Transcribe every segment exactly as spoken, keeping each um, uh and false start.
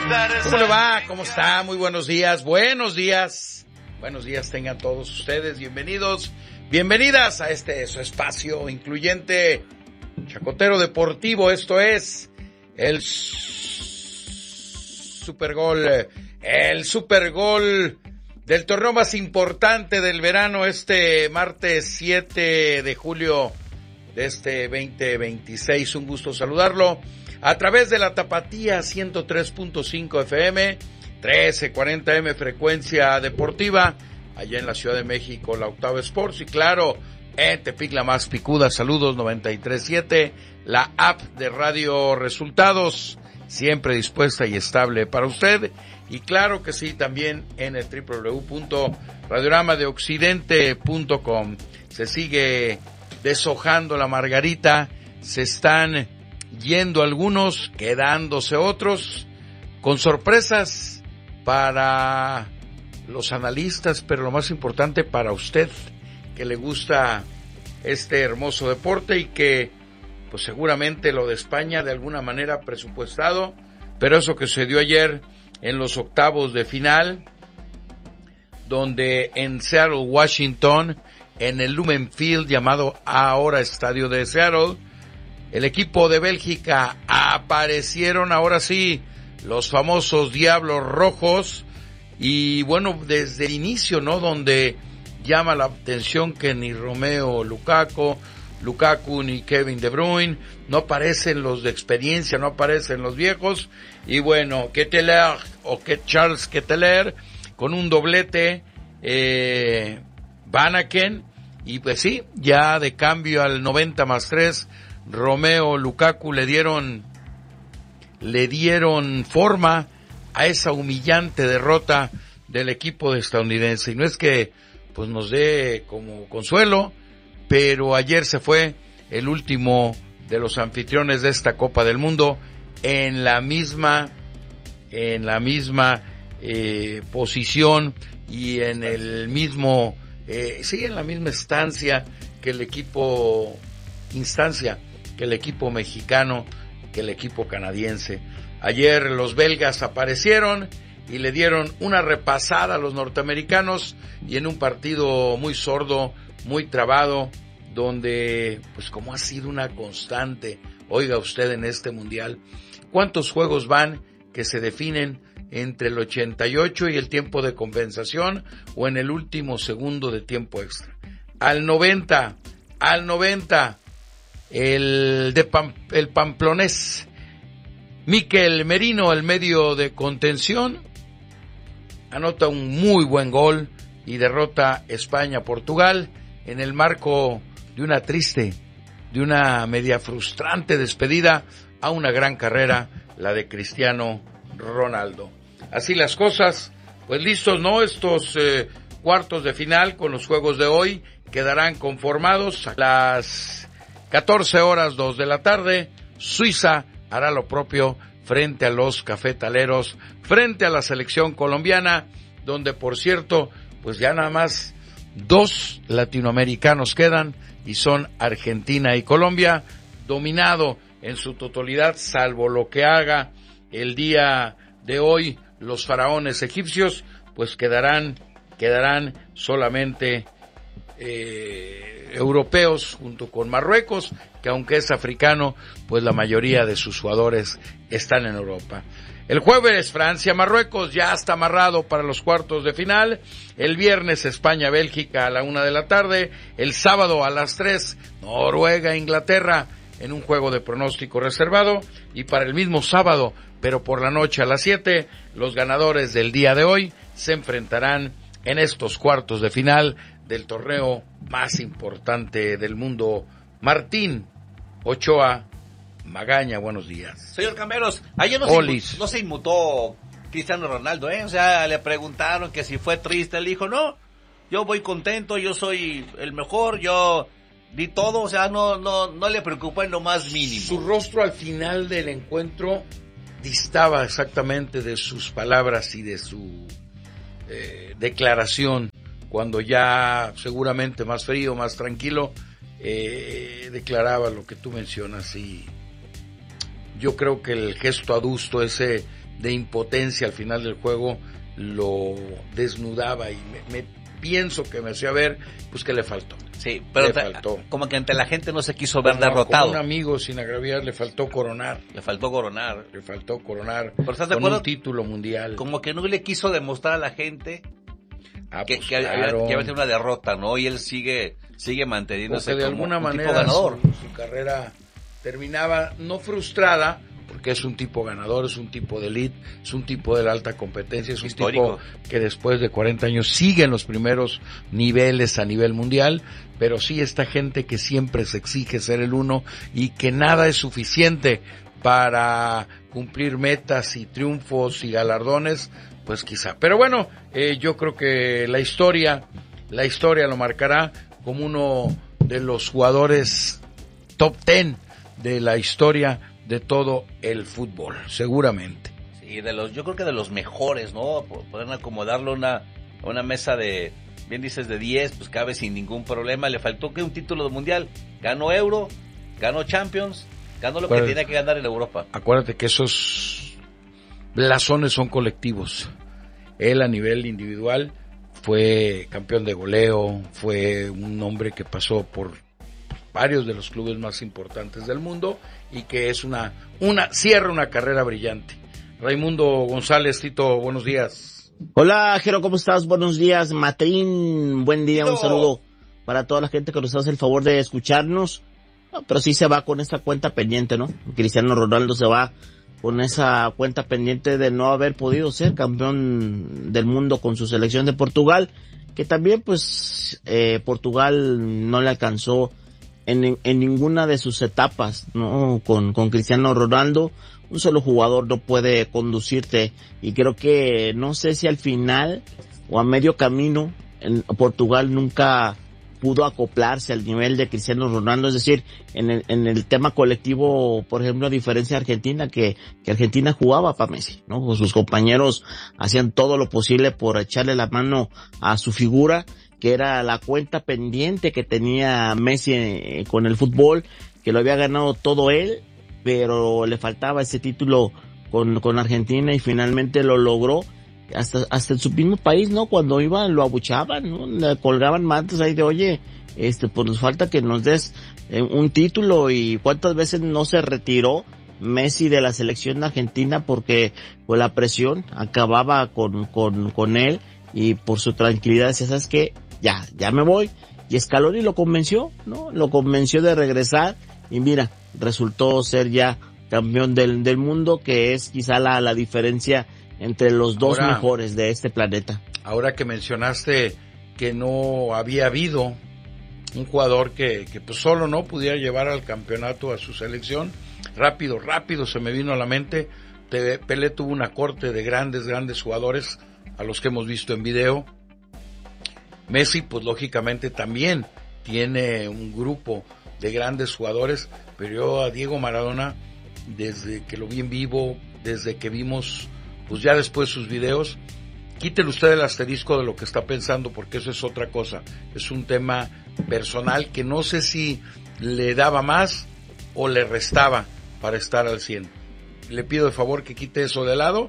¿Cómo le va? ¿Cómo está? Muy buenos días, buenos días. Buenos días tengan todos ustedes, bienvenidos, bienvenidas a este su espacio incluyente Chacotero Deportivo. Esto es el Supergol, el Supergol del torneo más importante del verano, este martes siete de julio de este veinte veintiséis. Un gusto saludarlo a través de la Tapatía ciento tres punto cinco F M, trece cuarenta M frecuencia deportiva, allá en la Ciudad de México, la Octava Sports, y claro, en Tepic, la más picuda, saludos noventa y tres punto siete, la app de Radio Resultados, siempre dispuesta y estable para usted, y claro que sí, también en el doble u doble u doble u punto radiorama de occidente punto com. Se sigue deshojando la margarita, se están yendo algunos, quedándose otros, con sorpresas para los analistas, pero lo más importante para usted, que le gusta este hermoso deporte y que pues seguramente lo de España de alguna manera presupuestado, pero eso que sucedió ayer en los octavos de final, donde en Seattle, Washington, en el Lumen Field, llamado ahora Estadio de Seattle, el equipo de Bélgica aparecieron ahora sí los famosos Diablos Rojos, y bueno, desde el inicio, ¿no?, donde llama la atención que ni Romeo Lukaku, Lukaku ni Kevin De Bruyne, no aparecen los de experiencia, no aparecen los viejos, y bueno, Ketelaere o que Charles Ketelaere con un doblete, eh, Van Aken, y pues sí, ya de cambio al noventa más tres, Romeo Lukaku le dieron, le dieron forma a esa humillante derrota del equipo estadounidense, y no es que pues nos dé como consuelo, pero ayer se fue el último de los anfitriones de esta Copa del Mundo en la misma, en la misma eh, posición y en el mismo, eh, sí, en la misma estancia que el equipo, instancia que el equipo mexicano, que el equipo canadiense. Ayer los belgas aparecieron y le dieron una repasada a los norteamericanos, y en un partido muy sordo, muy trabado, donde, pues como ha sido una constante, oiga usted, en este mundial, ¿cuántos juegos van que se definen entre el ochenta y ocho y el tiempo de compensación, o en el último segundo de tiempo extra? Al noventa, al noventa, el de Pam, el pamplonés Mikel Merino, el medio de contención, anota un muy buen gol y derrota España-Portugal en el marco de una triste, de una media frustrante despedida a una gran carrera, la de Cristiano Ronaldo. Así las cosas, pues listos, ¿no? Estos eh, cuartos de final con los juegos de hoy quedarán conformados a las catorce horas, dos de la tarde. Suiza hará lo propio frente a los cafetaleros, frente a la selección colombiana, donde por cierto, pues ya nada más dos latinoamericanos quedan, y son Argentina y Colombia, dominado en su totalidad, salvo lo que haga el día de hoy los faraones egipcios, pues quedarán, quedarán solamente eh, europeos junto con Marruecos, que aunque es africano, pues la mayoría de sus jugadores están en Europa. El jueves Francia-Marruecos ya está amarrado para los cuartos de final. El viernes España-Bélgica a la una de la tarde. El sábado a las tres Noruega-Inglaterra en un juego de pronóstico reservado. Y para el mismo sábado, pero por la noche a las siete, los ganadores del día de hoy se enfrentarán en estos cuartos de final del torneo más importante del mundo. Martín Ochoa Magaña, buenos días. Señor Camberos, ayer no se, inmutó, no se inmutó Cristiano Ronaldo, ¿eh? O sea, le preguntaron que si fue triste, él dijo, no, yo voy contento, yo soy el mejor, yo di todo, o sea, no no no le preocupó en lo más mínimo. Su rostro al final del encuentro distaba exactamente de sus palabras y de su eh, declaración, cuando ya seguramente más frío, más tranquilo, eh, declaraba lo que tú mencionas. Y yo creo que el gesto adusto ese de impotencia al final del juego lo desnudaba y me, me pienso que me hacía ver pues que le faltó. Sí, pero le te, faltó. Como que ante la gente no se quiso ver como, derrotado. Como un amigo, sin agraviar, le faltó coronar. Le faltó coronar. Le faltó coronar ¿Pero estás de con acuerdo? Un título mundial. Como que no le quiso demostrar a la gente ah, que, pues, que, claro. había, que había sido una derrota, ¿no? Y él sigue sigue manteniéndose Porque de como alguna un manera tipo ganador. Su, su carrera terminaba no frustrada, porque es un tipo ganador, es un tipo de elite, es un tipo de la alta competencia, es un Histórico. tipo que después de cuarenta años sigue en los primeros niveles a nivel mundial, pero sí esta gente que siempre se exige ser el uno y que nada es suficiente para cumplir metas y triunfos y galardones, pues quizá. Pero bueno, eh, yo creo que la historia, la historia lo marcará como uno de los jugadores top ten de la historia de todo el fútbol, seguramente. Sí, de los, yo creo que de los mejores, ¿no? Pueden acomodarlo una una mesa de, bien dices, de diez, pues cabe sin ningún problema. Le faltó que un título mundial, ganó Euro, ganó Champions, ganó lo Acuérdate, que tenía que ganar en Europa. Acuérdate que esos blasones son colectivos. Él a nivel individual fue campeón de goleo, fue un hombre que pasó por varios de los clubes más importantes del mundo y que es una, una, cierra una carrera brillante. Raimundo González, Tito, buenos días. Hola, Jero, ¿cómo estás? Buenos días, Matrín, buen día, no. un saludo para toda la gente que nos hace el favor de escucharnos, no, pero sí se va con esa cuenta pendiente, ¿no? Cristiano Ronaldo se va con esa cuenta pendiente de no haber podido ser campeón del mundo con su selección de Portugal, que también, pues, eh, Portugal no le alcanzó en, en ninguna de sus etapas, ¿no? Con, con Cristiano Ronaldo, un solo jugador no puede conducirte, y creo que, no sé si al final o a medio camino, en Portugal nunca pudo acoplarse al nivel de Cristiano Ronaldo, es decir, en el, en el tema colectivo, por ejemplo, a diferencia de Argentina, que, que Argentina jugaba para Messi, ¿no? Sus compañeros hacían todo lo posible por echarle la mano a su figura, que era la cuenta pendiente que tenía Messi eh, con el fútbol, que lo había ganado todo él, pero le faltaba ese título con, con Argentina y finalmente lo logró. Hasta, hasta en su mismo país, ¿no? Cuando iban, lo abuchaban, ¿no? Le colgaban mantas ahí de, oye, este, pues nos falta que nos des eh, un título. Y cuántas veces no se retiró Messi de la selección argentina porque, pues, la presión acababa con, con, con él, y por su tranquilidad decía, ¿sabes qué? Ya, ya me voy. Y Scaloni lo convenció, ¿no? Lo convenció de regresar, y mira, resultó ser ya campeón del, del mundo, que es quizá la, la diferencia entre los dos ahora, mejores de este planeta. Ahora que mencionaste que no había habido un jugador que, que pues solo no pudiera llevar al campeonato a su selección, rápido, rápido se me vino a la mente, Pelé tuvo una corte de grandes, grandes jugadores a los que hemos visto en video. Messi, pues lógicamente también tiene un grupo de grandes jugadores, pero yo a Diego Maradona, desde que lo vi en vivo, desde que vimos pues ya después sus videos, quítele usted el asterisco de lo que está pensando, porque eso es otra cosa, es un tema personal que no sé si le daba más o le restaba para estar al cien. Le pido de favor que quite eso de lado,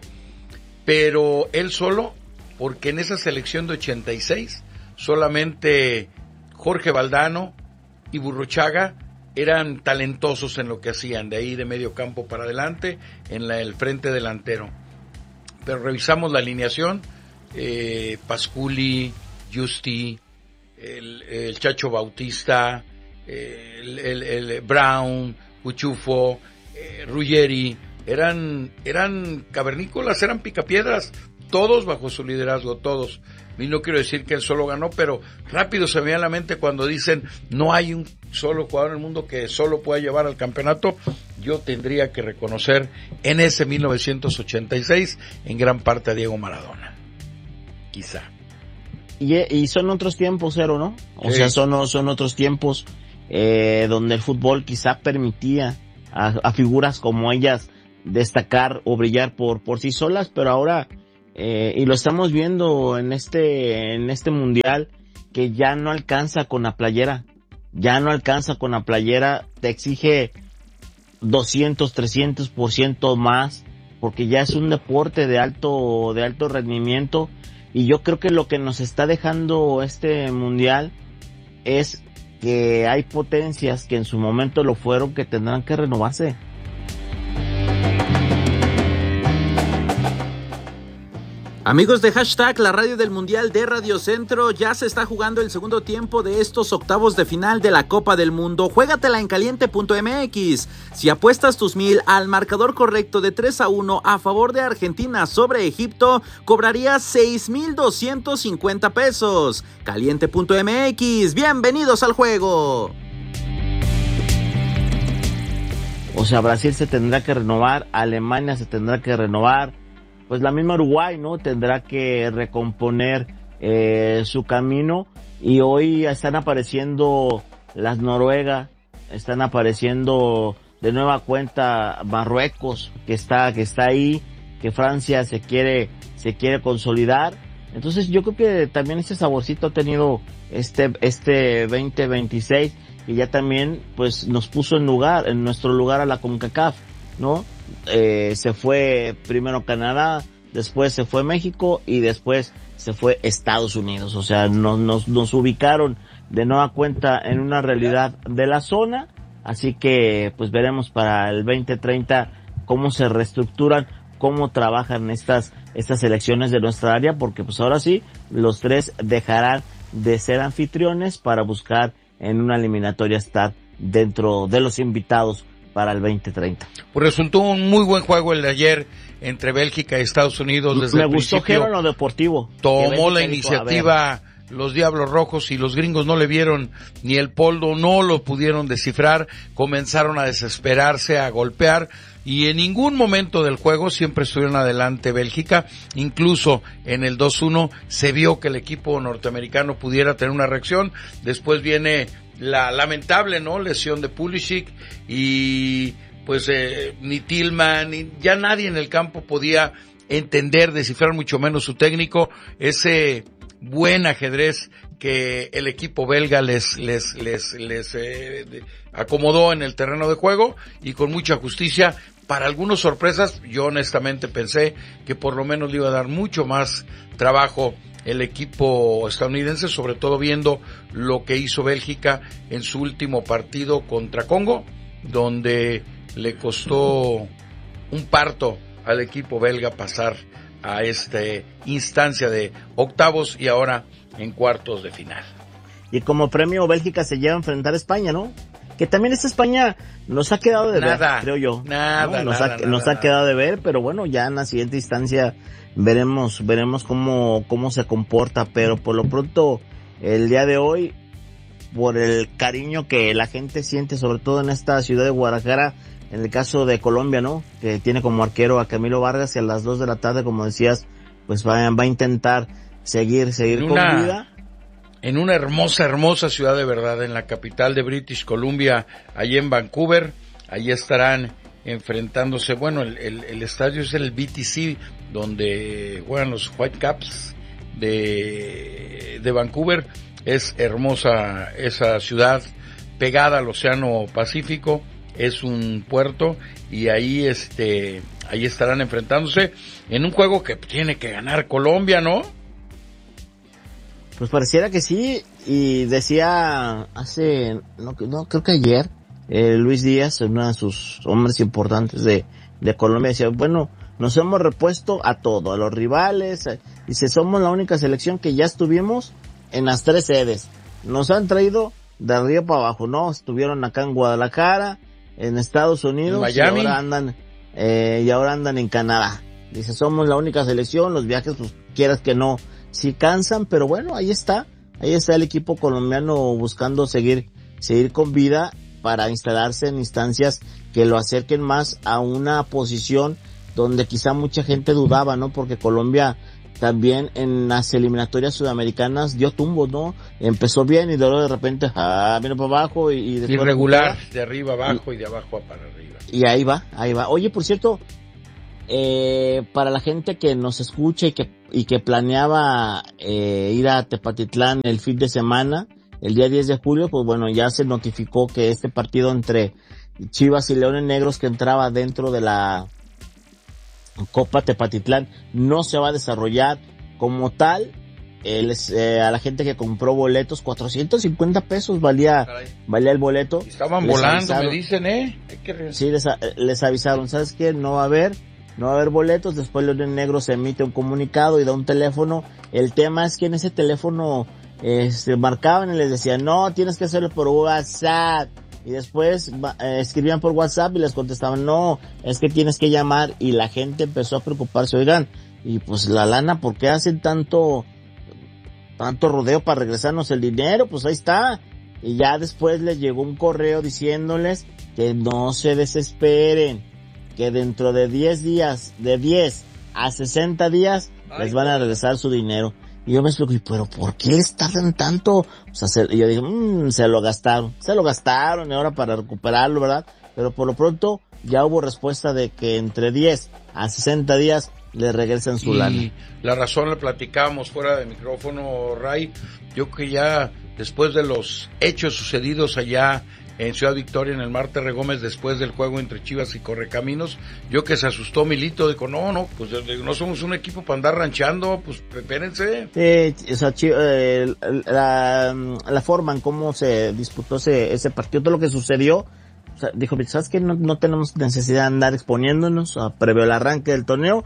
pero él solo, porque en esa selección de ochenta y seis, solamente Jorge Valdano y Burruchaga eran talentosos en lo que hacían, de ahí de medio campo para adelante, en la, el frente delantero. Pero revisamos la alineación, eh, Pasculi, Justi, el, el Chacho Bautista, eh, el, el, el Brown, Cuchufo, eh, Ruggeri, eran, eran cavernícolas, eran picapiedras, todos bajo su liderazgo, todos. Y no quiero decir que él solo ganó, pero rápido se me viene a la mente cuando dicen no hay un solo jugador en el mundo que solo pueda llevar al campeonato. Yo tendría que reconocer en ese mil novecientos ochenta y seis en gran parte a Diego Maradona, quizá. Y, y son otros tiempos, Cero, ¿no? O sí. sea, son, son otros tiempos eh, donde el fútbol quizá permitía a, a figuras como ellas destacar o brillar por, por sí solas, pero ahora, eh, y lo estamos viendo en este, en este mundial, que ya no alcanza con la playera, ya no alcanza con la playera, te exige doscientos, trescientos por ciento más porque ya es un deporte de alto, de alto rendimiento, y yo creo que lo que nos está dejando este mundial es que hay potencias que en su momento lo fueron, que tendrán que renovarse. Amigos de Hashtag, la radio del Mundial de Radio Centro, ya se está jugando el segundo tiempo de estos octavos de final de la Copa del Mundo. Juégatela en caliente punto eme equis. Si apuestas tus mil al marcador correcto de tres a uno a favor de Argentina sobre Egipto, cobrarías seis mil doscientos cincuenta pesos. caliente punto eme equis, bienvenidos al juego. O sea, Brasil se tendrá que renovar, Alemania se tendrá que renovar, pues la misma Uruguay, ¿no? Tendrá que recomponer eh, su camino, y hoy están apareciendo las Noruega, están apareciendo de nueva cuenta Marruecos, que está, que está ahí, que Francia se quiere, se quiere consolidar. Entonces yo creo que también ese saborcito ha tenido este, este veinte veintiséis, y ya también pues nos puso en lugar, en nuestro lugar a la CONCACAF, ¿no? Eh, se fue primero Canadá, después se fue México y después se fue Estados Unidos. O sea, nos, nos, nos ubicaron de nueva cuenta en una realidad de la zona. Así que pues veremos para el veinte treinta cómo se reestructuran, cómo trabajan estas, estas selecciones de nuestra área, porque pues ahora sí, los tres dejarán de ser anfitriones para buscar en una eliminatoria estar dentro de los invitados para el veinte treinta. Pues resultó un muy buen juego el de ayer entre Bélgica y Estados Unidos. Desde Me el gustó que era lo deportivo. Tomó la iniciativa los Diablos Rojos, y los gringos no le vieron ni el polvo, no lo pudieron descifrar, comenzaron a desesperarse, a golpear, y en ningún momento del juego siempre estuvieron adelante Bélgica. Incluso en el dos uno se vio que el equipo norteamericano pudiera tener una reacción. Después viene la lamentable, ¿no?, lesión de Pulisic, y pues eh, ni Tillman, ni ya nadie en el campo podía entender, descifrar, mucho menos su técnico, ese buen ajedrez que el equipo belga les les les les eh, de, acomodó en el terreno de juego, y con mucha justicia. Para algunas sorpresas, yo honestamente pensé que por lo menos le iba a dar mucho más trabajo el equipo estadounidense, sobre todo viendo lo que hizo Bélgica en su último partido contra Congo, donde le costó un parto al equipo belga pasar a esta instancia de octavos y ahora en cuartos de final. Y como premio, Bélgica se lleva a enfrentar a España, ¿no? Que también esta España nos ha quedado de nada, ver, creo yo. Nada, ¿no? Nos, nada, ha, nada, nos nada. ha quedado de ver, pero bueno, ya en la siguiente instancia veremos, veremos cómo, cómo se comporta, pero por lo pronto, el día de hoy, por el cariño que la gente siente, sobre todo en esta ciudad de Guadalajara, en el caso de Colombia, ¿no?, que tiene como arquero a Camilo Vargas, y a las dos de la tarde, como decías, pues va, va a intentar seguir, seguir en con una, vida. En una hermosa, hermosa ciudad de verdad, en la capital de British Columbia, allí en Vancouver. Allí estarán enfrentándose, bueno, el, el, el estadio es el B T C, donde juegan los Whitecaps de, de Vancouver. Es hermosa esa ciudad, pegada al Océano Pacífico, es un puerto, y ahí este, ahí estarán enfrentándose en un juego que tiene que ganar Colombia, ¿no? Pues pareciera que sí, y decía hace, no, no creo que ayer, eh, Luis Díaz, uno de sus hombres importantes de, de Colombia, decía, bueno, nos hemos repuesto a todo, a los rivales, a, dice, somos la única selección que ya estuvimos en las tres sedes, nos han traído de arriba para abajo, ¿no? Estuvieron acá en Guadalajara, en Estados Unidos, en Miami, y ahora andan, eh, y ahora andan en Canadá. Dice, somos la única selección, los viajes, pues quieras que no, sí cansan, pero bueno, ahí está, ahí está el equipo colombiano buscando seguir, seguir con vida para instalarse en instancias que lo acerquen más a una posición donde quizá mucha gente dudaba, ¿no? Porque Colombia también en las eliminatorias sudamericanas dio tumbos, ¿no? Empezó bien y de luego de repente, ah, vino para abajo y, y después irregular, de arriba abajo y, y de abajo para arriba. Y ahí va, ahí va. Oye, por cierto, eh, para la gente que nos escucha y que, y que planeaba, eh, ir a Tepatitlán el fin de semana, el día diez de julio, pues bueno, ya se notificó que este partido entre Chivas y Leones Negros, que entraba dentro de la, Copa Tepatitlán no se va a desarrollar como tal. El, eh, a la gente que compró boletos, cuatrocientos cincuenta pesos valía, Caray. valía el boleto. Y estaban les volando, avisaron, me dicen, ¿eh? Que... Sí, les, les avisaron, ¿sabes qué? No va a haber, no va a haber boletos. Después León Negro se emite un comunicado y da un teléfono. El tema es que en ese teléfono eh, se marcaban y les decían, no, tienes que hacerlo por WhatsApp. Y después eh, escribían por WhatsApp y les contestaban, no, es que tienes que llamar. Y la gente empezó a preocuparse, oigan, y pues la lana, ¿por qué hacen tanto... tanto rodeo para regresarnos el dinero? Pues ahí está. Y ya después les llegó un correo diciéndoles que no se desesperen, que dentro de diez días, de diez a sesenta días, Ay, les van a regresar su dinero. Y yo me explico, pero ¿por qué les tardan tanto? O sea, se, y yo dije, mmm, se lo gastaron, se lo gastaron y ahora para recuperarlo, ¿verdad? Pero por lo pronto ya hubo respuesta de que entre diez a sesenta días le regresan su y lana. La razón la platicábamos fuera de micrófono, Ray. Yo que ya después de los hechos sucedidos allá en Ciudad Victoria, en el Marte Gómez, después del juego entre Chivas y Correcaminos, yo que se asustó Milito, dijo, no, no, pues no somos un equipo para andar ranchando, pues espérense. Sí, o sea, eh, la, la forma en cómo se disputó ese, ese partido, todo lo que sucedió, o sea, dijo, ¿sabes qué? No, no tenemos necesidad de andar exponiéndonos a previo al arranque del torneo.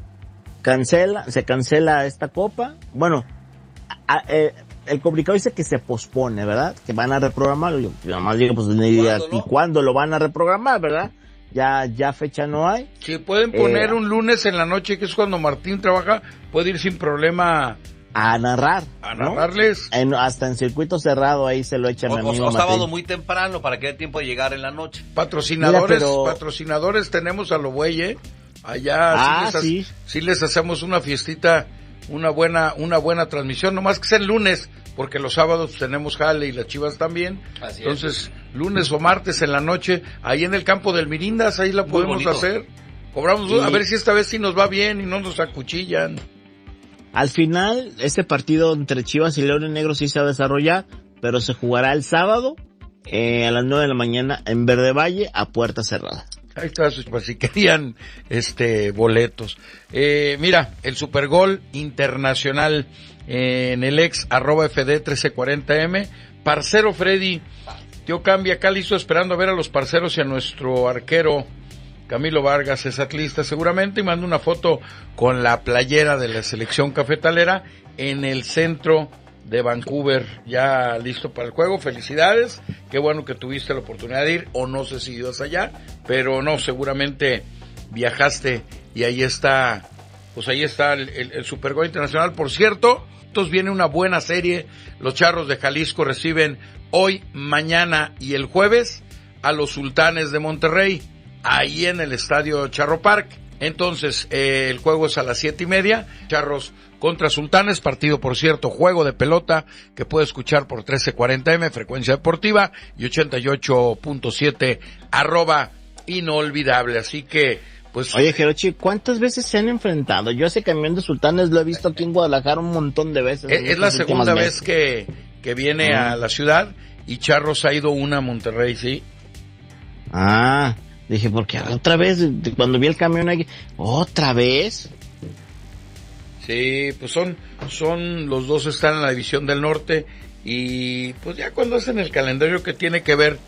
Cancela, se cancela esta copa. Bueno, a, a, eh, el comunicado dice que se pospone, ¿verdad? Que van a reprogramarlo. Yo nada más digo, pues, ni idea, ¿y cuándo lo van a reprogramar, verdad? Ya, ya fecha no hay. Si pueden poner eh, un lunes en la noche, que es cuando Martín trabaja, puede ir sin problema a narrar. A narrarles. ¿No? En, hasta en circuito cerrado ahí se lo echan o, a mí. O, o sábado muy temprano para que dé tiempo de llegar en la noche. Patrocinadores, Mira, pero... patrocinadores tenemos a lo güey, ¿eh? Allá ah, sí, les sí. sí les hacemos una fiestita, una buena una buena transmisión, nomás que sea el lunes, porque los sábados tenemos jale y las Chivas también. Así Entonces, es. lunes o martes en la noche, ahí en el campo del Mirindas, ahí la Muy podemos bonito. hacer. Cobramos, sí. a ver si esta vez sí nos va bien y no nos acuchillan. Al final, este partido entre Chivas y León Negro sí se va a desarrollar, pero se jugará el sábado eh, a las nueve de la mañana en Verde Valle a puerta cerrada. Ahí está, pues si querían este boletos. Eh, mira, el Supergol Internacional eh, en el ex arroba F D trece cuarenta M. Parcero Freddy, tío Cambia, acá listo esperando a ver a los parceros y a nuestro arquero Camilo Vargas, es atlista seguramente, y manda una foto con la playera de la selección cafetalera en el centro de Vancouver, ya listo para el juego. Felicidades, qué bueno que tuviste la oportunidad de ir, o no sé si ibas allá, pero no, seguramente viajaste y ahí está, pues ahí está el, el, el Supergol Internacional. Por cierto, entonces viene una buena serie, los Charros de Jalisco reciben hoy, mañana y el jueves a los Sultanes de Monterrey, ahí en el estadio Charro Park. Entonces, eh, el juego es a las siete y media, Charros contra Sultanes, partido, por cierto, juego de pelota que puede escuchar por trece cuarenta M, frecuencia deportiva, y ochenta y ocho punto siete, arroba inolvidable. Así que, pues... Oye, Jerochi, ¿cuántas veces se han enfrentado? Yo ese camión de Sultanes lo he visto aquí en Guadalajara un montón de veces. Es, es la segunda vez que, que viene uh-huh. a la ciudad, y Charros ha ido una a Monterrey, ¿sí? Ah... Dije, porque otra vez, cuando vi el camión aquí, ¿otra vez? Sí, pues son, son, los dos están en la División del Norte, y pues ya cuando hacen el calendario que tiene que ver,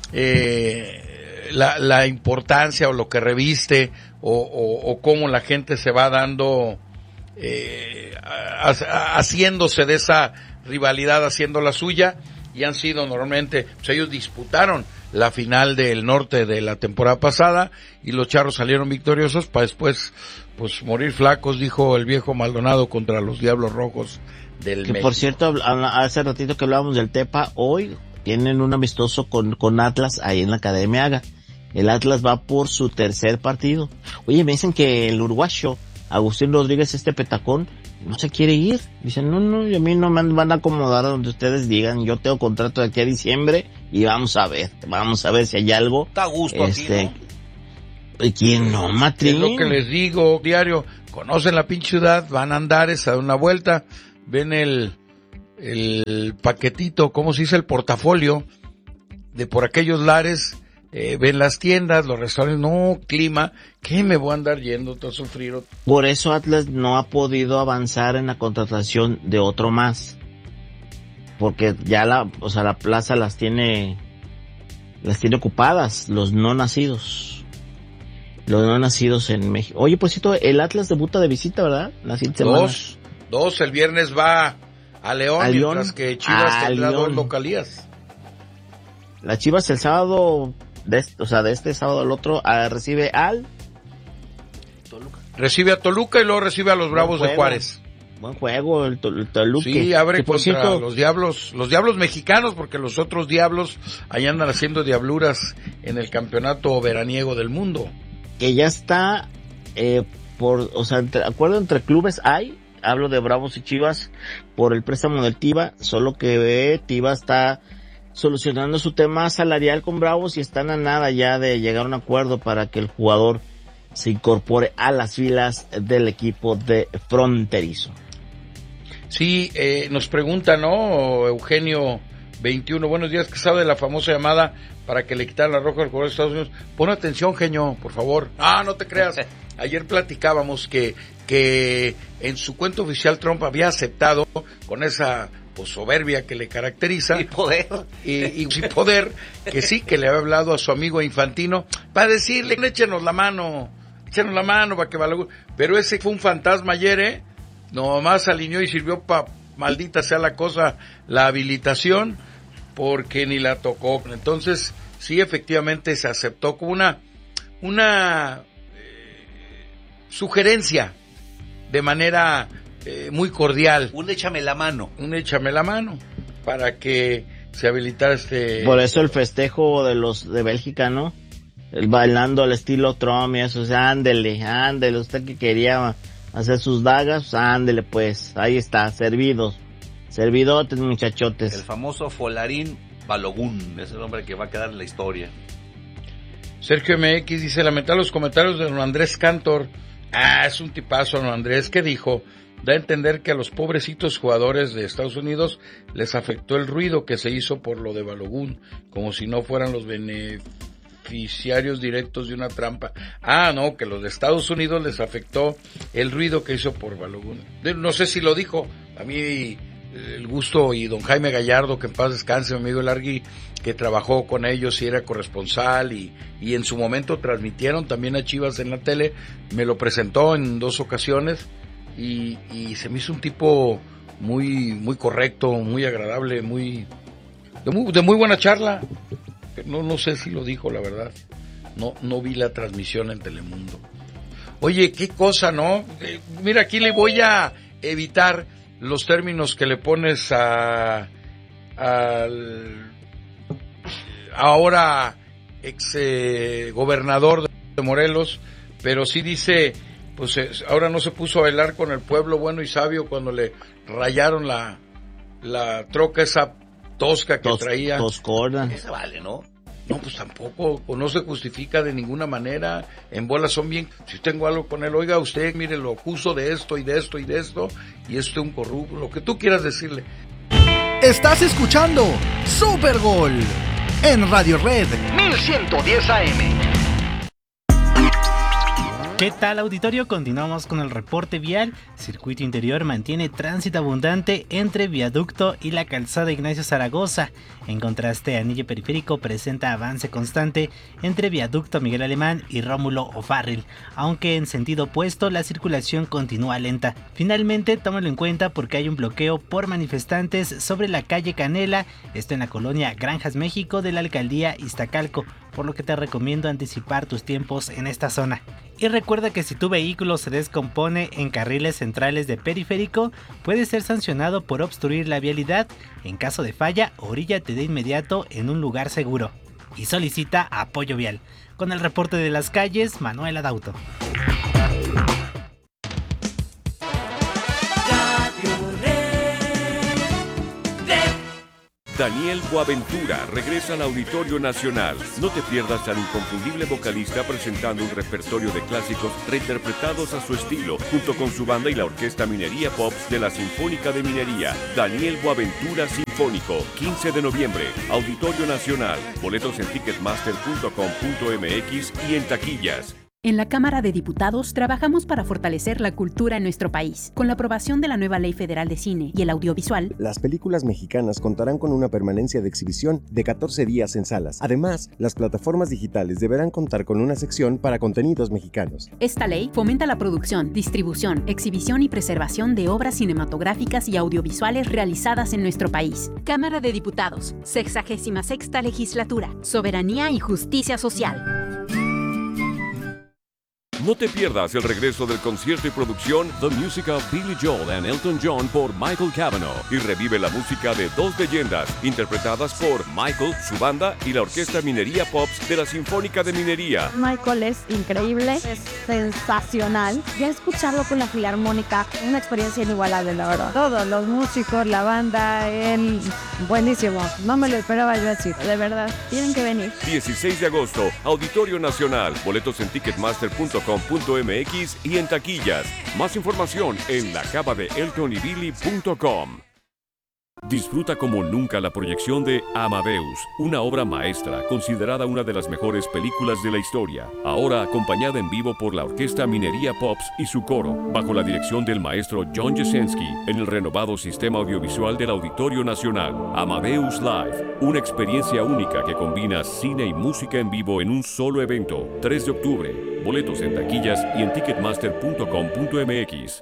eh, la, la importancia o lo que reviste, o, o, o cómo la gente se va dando, eh, a, a, haciéndose de esa rivalidad, haciendo la suya, y han sido normalmente, pues ellos disputaron la final del norte de la temporada pasada y los Charros salieron victoriosos para después pues morir flacos, dijo el viejo Maldonado, contra los Diablos Rojos del que México. Por cierto, hace ratito que hablábamos del Tepa, hoy tienen un amistoso con, con Atlas ahí en la Academia Haga. El Atlas va por su tercer partido. Oye, me dicen que el uruguayo Agustín Rodríguez, este petacón, no se quiere ir. Dicen, no, no, a mí no me van a acomodar donde ustedes digan. Yo tengo contrato de aquí a diciembre y vamos a ver, vamos a ver si hay algo. Está a gusto este, aquí, ¿no? ¿Quién no, Matrín? Es lo que les digo, diario. Conocen la pinche ciudad, van a andar, a dar una vuelta, ven el, el paquetito, ¿cómo se dice? El portafolio de por aquellos lares, eh, ven las tiendas, los restaurantes, no, clima, ¿qué me voy a andar yendo a sufrir? Por eso Atlas no ha podido avanzar en la contratación de otro más. Porque ya la, o sea, la plaza las tiene, las tiene ocupadas, los no nacidos. Los no nacidos en México. Oye, pues el Atlas debuta de visita, ¿verdad? La siguiente semana. Dos, dos, el viernes va a León, a León mientras que Chivas tendrá dos localías. La Chivas el sábado, de, o sea, de este sábado al otro, a, recibe al... Toluca. Recibe a Toluca y luego recibe a los Bravos de Juárez. Buen juego el, el Toluca. Sí, abre que, contra cierto, los diablos, los diablos mexicanos, porque los otros diablos ahí andan haciendo diabluras en el campeonato veraniego del mundo. Que ya está, eh, por, o sea, entre, acuerdo entre clubes hay, hablo de Bravos y Chivas, por el préstamo del Tiva, solo que eh, Tiva está solucionando su tema salarial con Bravos y están a nada ya de llegar a un acuerdo para que el jugador se incorpore a las filas del equipo de fronterizo. Sí, eh, nos pregunta, ¿no? Eugenio veintiuno, buenos días, ¿qué sabe de la famosa llamada para que le quitaran la roja al jugador de Estados Unidos? Pon atención, Genio, por favor. Ah, no te creas. Ayer platicábamos que, que en su cuenta oficial Trump había aceptado con esa pues, soberbia que le caracteriza. Y poder. Y, y, y poder, que sí, que le había hablado a su amigo Infantino para decirle, échenos la mano, échenos la mano para que valga. Pero ese fue un fantasma ayer, ¿eh? Nomás alineó y sirvió para, maldita sea la cosa, la habilitación, porque ni la tocó. Entonces, sí, efectivamente se aceptó como una, una eh, sugerencia de manera eh, muy cordial. Un échame la mano. Un échame la mano, para que se habilitara este... Por eso el festejo de los de Bélgica, ¿no? El bailando al estilo Trump y eso, o sea, ándele, ándele, usted que quería hacer sus dagas, ándele pues, ahí está, servidos, servidotes muchachotes. El famoso Folarín Balogun, es el hombre que va a quedar en la historia. Sergio M X dice, lamentar los comentarios de don Andrés Cantor. Ah, es un tipazo don Andrés, ¿qué dijo? Da a entender que a los pobrecitos jugadores de Estados Unidos les afectó el ruido que se hizo por lo de Balogun, como si no fueran los beneficiarios directos de una trampa. Ah, no, que los de Estados Unidos les afectó el ruido que hizo por Balogun. No sé si lo dijo, a mí el gusto, y don Jaime Gallardo, que en paz descanse, mi amigo el Argui, que trabajó con ellos y era corresponsal y, y en su momento transmitieron también a Chivas en la tele, me lo presentó en dos ocasiones y, y se me hizo un tipo muy muy correcto, muy agradable, muy de muy, de muy buena charla. No, no sé si lo dijo, la verdad. No, no vi la transmisión en Telemundo. Oye, qué cosa, ¿no? Eh, mira, aquí le voy a evitar los términos que le pones a al ahora ex eh, gobernador de Morelos, pero sí dice, pues eh, ahora no se puso a bailar con el pueblo bueno y sabio cuando le rayaron la la troca esa tosca que Tos, traía. Toscona. Esa vale, ¿no? No, pues tampoco, o no se justifica de ninguna manera. En bolas son bien, si tengo algo con él, oiga, usted, mire, lo acuso de esto y de esto y de esto, y esto es un corrupto, lo que tú quieras decirle. Estás escuchando Super Gol en Radio Red mil ciento diez A M. ¿Qué tal, auditorio? Continuamos con el reporte vial. Circuito Interior mantiene tránsito abundante entre Viaducto y la calzada Ignacio Zaragoza. En contraste, Anillo Periférico presenta avance constante entre Viaducto Miguel Alemán y Rómulo O'Farrill, aunque en sentido opuesto la circulación continúa lenta. Finalmente, tómalo en cuenta porque hay un bloqueo por manifestantes sobre la calle Canela, esto en la colonia Granjas México de la alcaldía Iztacalco, por lo que te recomiendo anticipar tus tiempos en esta zona. Y recuerda que si tu vehículo se descompone en carriles centrales de periférico, puede ser sancionado por obstruir la vialidad. En caso de falla, oríllate de inmediato en un lugar seguro. Y solicita apoyo vial. Con el reporte de las calles, Manuel Adauto. Daniel Boaventura regresa al Auditorio Nacional. No te pierdas al inconfundible vocalista presentando un repertorio de clásicos reinterpretados a su estilo, junto con su banda y la Orquesta Minería Pops de la Sinfónica de Minería. Daniel Boaventura Sinfónico, quince de noviembre, Auditorio Nacional. Boletos en ticketmaster punto com punto m x y en taquillas. En la Cámara de Diputados trabajamos para fortalecer la cultura en nuestro país. Con la aprobación de la nueva Ley Federal de Cine y el Audiovisual, las películas mexicanas contarán con una permanencia de exhibición de catorce días en salas. Además, las plataformas digitales deberán contar con una sección para contenidos mexicanos. Esta ley fomenta la producción, distribución, exhibición y preservación de obras cinematográficas y audiovisuales realizadas en nuestro país. Cámara de Diputados, sexagésima sexta Legislatura, Soberanía y Justicia Social. No te pierdas el regreso del concierto y producción The Music of Billy Joel and Elton John por Michael Cavanaugh y revive la música de dos leyendas interpretadas por Michael, su banda y la Orquesta Minería Pops de la Sinfónica de Minería. Michael es increíble, es sensacional. Ya escucharlo con la Filarmónica, una experiencia inigualable, la verdad. Todos los músicos, la banda, él, buenísimo. No me lo esperaba yo así, de verdad. Tienen que venir. dieciséis de agosto, Auditorio Nacional. Boletos en ticketmaster punto com punto m x y en taquillas. Más información en la cava de elton y billy punto com. Disfruta como nunca la proyección de Amadeus, una obra maestra considerada una de las mejores películas de la historia, ahora acompañada en vivo por la Orquesta Minería Pops y su coro, bajo la dirección del maestro John Jasenski, en el renovado sistema audiovisual del Auditorio Nacional. Amadeus Live, una experiencia única que combina cine y música en vivo en un solo evento. tres de octubre, boletos en taquillas y en ticketmaster punto com punto m x.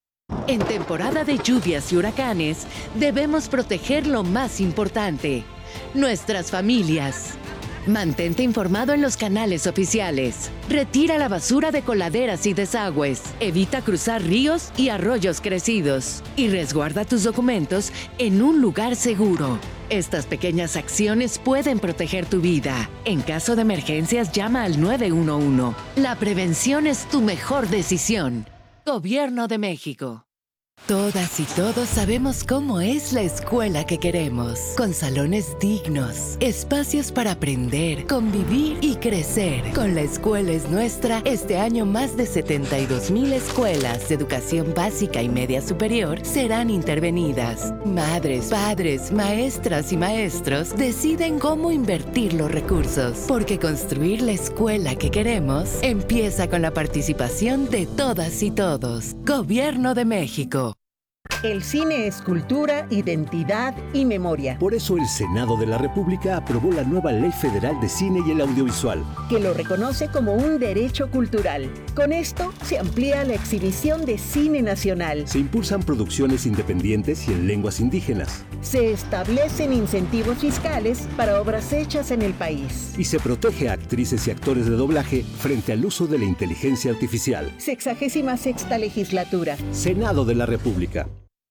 En temporada de lluvias y huracanes, debemos proteger lo más importante, nuestras familias. Mantente informado en los canales oficiales. Retira la basura de coladeras y desagües. Evita cruzar ríos y arroyos crecidos. Y resguarda tus documentos en un lugar seguro. Estas pequeñas acciones pueden proteger tu vida. En caso de emergencias, llama al nueve uno uno. La prevención es tu mejor decisión. Gobierno de México. Todas y todos sabemos cómo es la escuela que queremos, con salones dignos, espacios para aprender, convivir y crecer. Con La Escuela es Nuestra, este año más de setenta y dos mil escuelas de educación básica y media superior serán intervenidas. Madres, padres, maestras y maestros deciden cómo invertir los recursos, porque construir la escuela que queremos empieza con la participación de todas y todos. Gobierno de México. El cine es cultura, identidad y memoria. Por eso el Senado de la República aprobó la nueva Ley Federal de Cine y el Audiovisual, que lo reconoce como un derecho cultural. Con esto se amplía la exhibición de cine nacional. Se impulsan producciones independientes y en lenguas indígenas. Se establecen incentivos fiscales para obras hechas en el país. Y se protege a actrices y actores de doblaje frente al uso de la inteligencia artificial. Sexagésima sexta Legislatura. Senado de la República.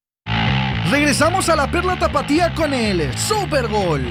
Regresamos a la Perla Tapatía con el Super Gol.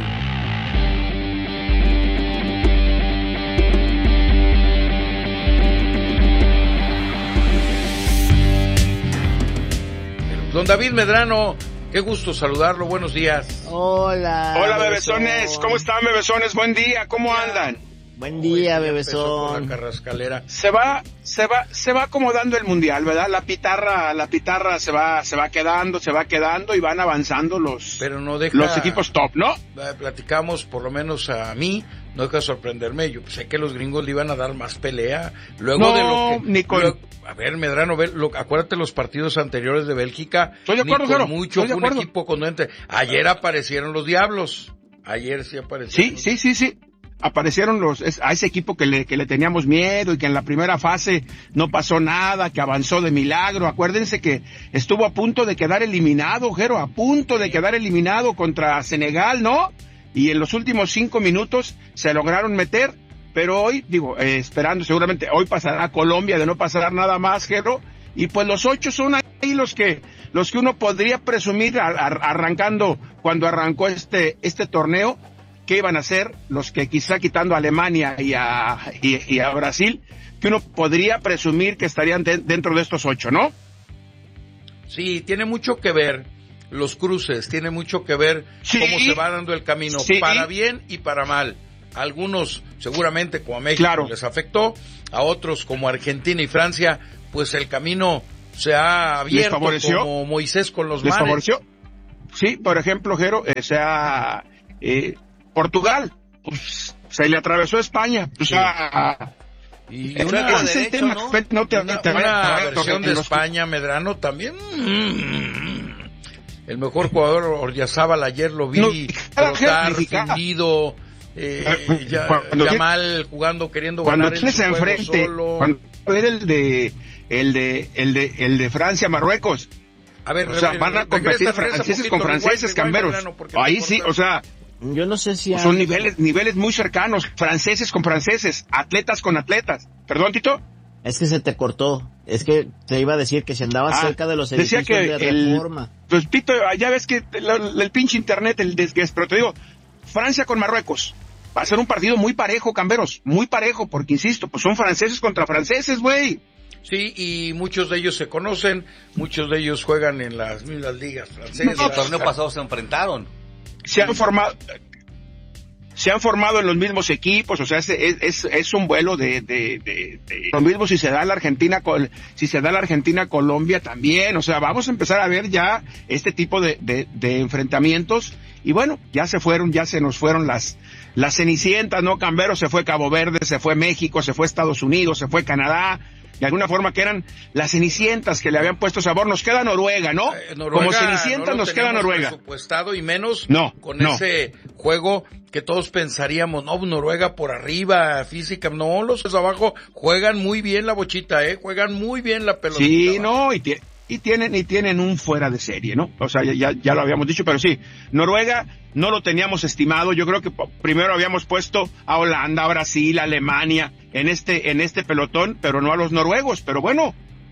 Don David Medrano, qué gusto saludarlo, buenos días. Hola. Hola, bebesones, ¿cómo están, bebesones? Buen día, ¿cómo andan? Buen día, bebesón. La carrascalera. Se va, se va, se va acomodando el mundial, ¿verdad? La pitarra, la pitarra se va, se va quedando, se va quedando y van avanzando los, Pero no deja, los equipos top, ¿no? Platicamos, por lo menos a mí, no deja de sorprenderme. Yo sé que los gringos le iban a dar más pelea. Luego no, de lo que, ni con... luego, a ver, Medrano, ve, lo, acuérdate los partidos anteriores de Bélgica. Estoy de acuerdo, ni con Jero, mucho, estoy de un acuerdo. equipo contundente. Ayer aparecieron los Diablos. Ayer sí aparecieron. Sí, sí, sí, sí. Aparecieron los es, a ese equipo que le que le teníamos miedo y que en la primera fase no pasó nada, que avanzó de milagro. Acuérdense que estuvo a punto de quedar eliminado, Jero, a punto de quedar eliminado contra Senegal, ¿no? Y en los últimos cinco minutos se lograron meter, pero hoy, digo, eh, esperando seguramente, hoy pasará a Colombia de no pasar nada más, Jero, y pues los ocho son ahí los que los que uno podría presumir a, a, arrancando cuando arrancó este este torneo. ¿Qué iban a ser los que quizá quitando a Alemania y a, y, y a Brasil, que uno podría presumir que estarían de, dentro de estos ocho, ¿no? Sí, tiene mucho que ver los cruces, tiene mucho que ver sí, cómo se va dando el camino, sí, para bien y para mal. Algunos seguramente como a México claro. les afectó, a otros como Argentina y Francia, pues el camino se ha abierto como Moisés con los ¿Les mares. Favoreció? Sí, por ejemplo, Jero, o sea, eh, Portugal, pues se le atravesó España, o sea... Y una, una, derecho, tema, ¿no? No te, una, te, una versión de España, Medrano también. El mejor jugador Ordiazábal ayer lo vi no, trotar, findido, eh, ya, Yamal jugando, queriendo cuando ganar tienes en su enfrente, solo. Cuando era el de, el de, el de, el de Francia, Marruecos. A ver, o sea, van a competir franceses con franceses, camberos. Ahí sí, o sea. Yo no sé si... Son hay... niveles niveles muy cercanos, franceses con franceses, atletas con atletas. ¿Perdón, Tito? Es que se te cortó. Es que te iba a decir que si andabas ah, cerca de los edificios decía que de el, Reforma. Pues, Tito, ya ves que el, el pinche internet, el desgués, pero te digo, Francia con Marruecos. Va a ser un partido muy parejo, camberos. Muy parejo, porque insisto, pues son franceses contra franceses, güey. Sí, y muchos de ellos se conocen, muchos de ellos juegan en las mismas ligas francesas. No, el torneo pasado se enfrentaron. Se han formado, se han formado en los mismos equipos, o sea, es, es, es un vuelo de, de, de, de lo mismo si se da la Argentina, si se da la Argentina Colombia también, o sea, vamos a empezar a ver ya este tipo de, de, de enfrentamientos, y bueno, ya se fueron, ya se nos fueron las, las cenicientas, ¿no, Cambero? Se fue Cabo Verde, se fue México, se fue Estados Unidos, se fue Canadá, de alguna forma que eran las cenicientas que le habían puesto sabor. Nos queda Noruega, ¿no? Eh, Noruega como cenicientas no nos queda Noruega. Presupuestado y menos no, con no. ese juego que todos pensaríamos, no, Noruega por arriba, física, no, los de abajo juegan muy bien la bochita, eh, juegan muy bien la pelota. Sí, no, y, t- y tienen y tienen un fuera de serie, ¿no? O sea, ya, ya, ya lo habíamos dicho, pero sí, Noruega no lo teníamos estimado. Yo creo que primero habíamos puesto a Holanda, a Brasil, a Alemania en este en este pelotón, pero no a los noruegos. Pero bueno,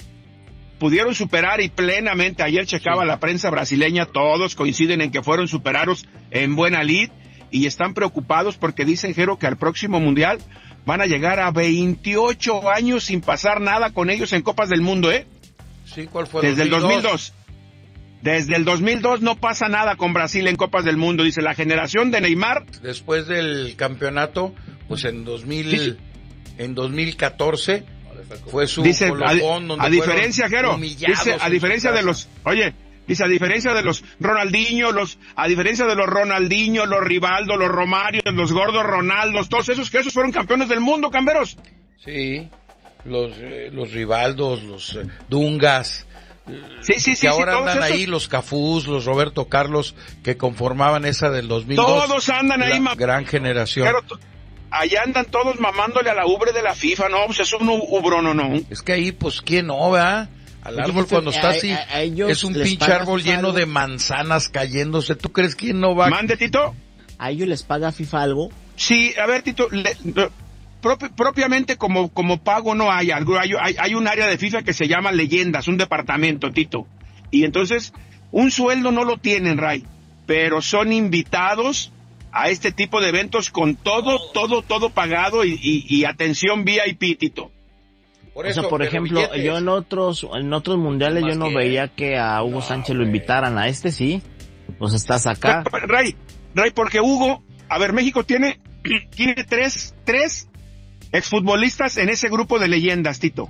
pudieron superar y plenamente. Ayer checaba sí. la prensa brasileña, todos coinciden en que fueron superados en buena lid y están preocupados porque dicen, Jero, que al próximo mundial van a llegar a veintiocho años sin pasar nada con ellos en Copas del Mundo, ¿eh? Sí, ¿cuál fue? Desde el dos mil dos. Desde el dos mil dos no pasa nada con Brasil en Copas del Mundo, dice la generación de Neymar. Después del campeonato, pues en dos mil, sí. en dos mil catorce fue su dice, colocón donde a diferencia, Jero, dice, a diferencia de los, oye, dice, a diferencia de los Ronaldinho, los, a diferencia de los Ronaldinho, los Rivaldo, los Romario, los gordos Ronaldos, todos esos que esos fueron campeones del mundo, camberos. Sí, los, eh, los Rivaldos, los eh, Dungas. Sí, sí, sí, que ahora sí, andan esos... ahí los Cafús, los Roberto Carlos, que conformaban esa del dos mil dos. Todos andan ahí, ma... gran generación. Pero t- allá andan todos mamándole a la ubre de la FIFA, no, pues es un ubro, no, no. Es que ahí, pues, ¿quién no, verdad? Al árbol cuando está así, a, a es un pinche árbol lleno algo? de manzanas cayéndose. ¿Tú crees quién no va? Mande, Tito. ¿A ellos les paga FIFA algo? Sí, a ver, Tito, le, le, Propi, propiamente como, como pago no hay algo, hay, hay, hay un área de FIFA que se llama Leyendas, un departamento, Tito, y entonces un sueldo no lo tienen, Ray, pero son invitados a este tipo de eventos con todo, todo, todo pagado y, y, y atención V I P, Tito. Por eso, o sea, por ejemplo, billetes. yo en otros, en otros mundiales yo no que... veía que a Hugo no, Sánchez lo invitaran, a este sí, pues estás acá. Ray, Ray, porque Hugo, a ver, México tiene, tiene tres, tres exfutbolistas en ese grupo de leyendas, Tito.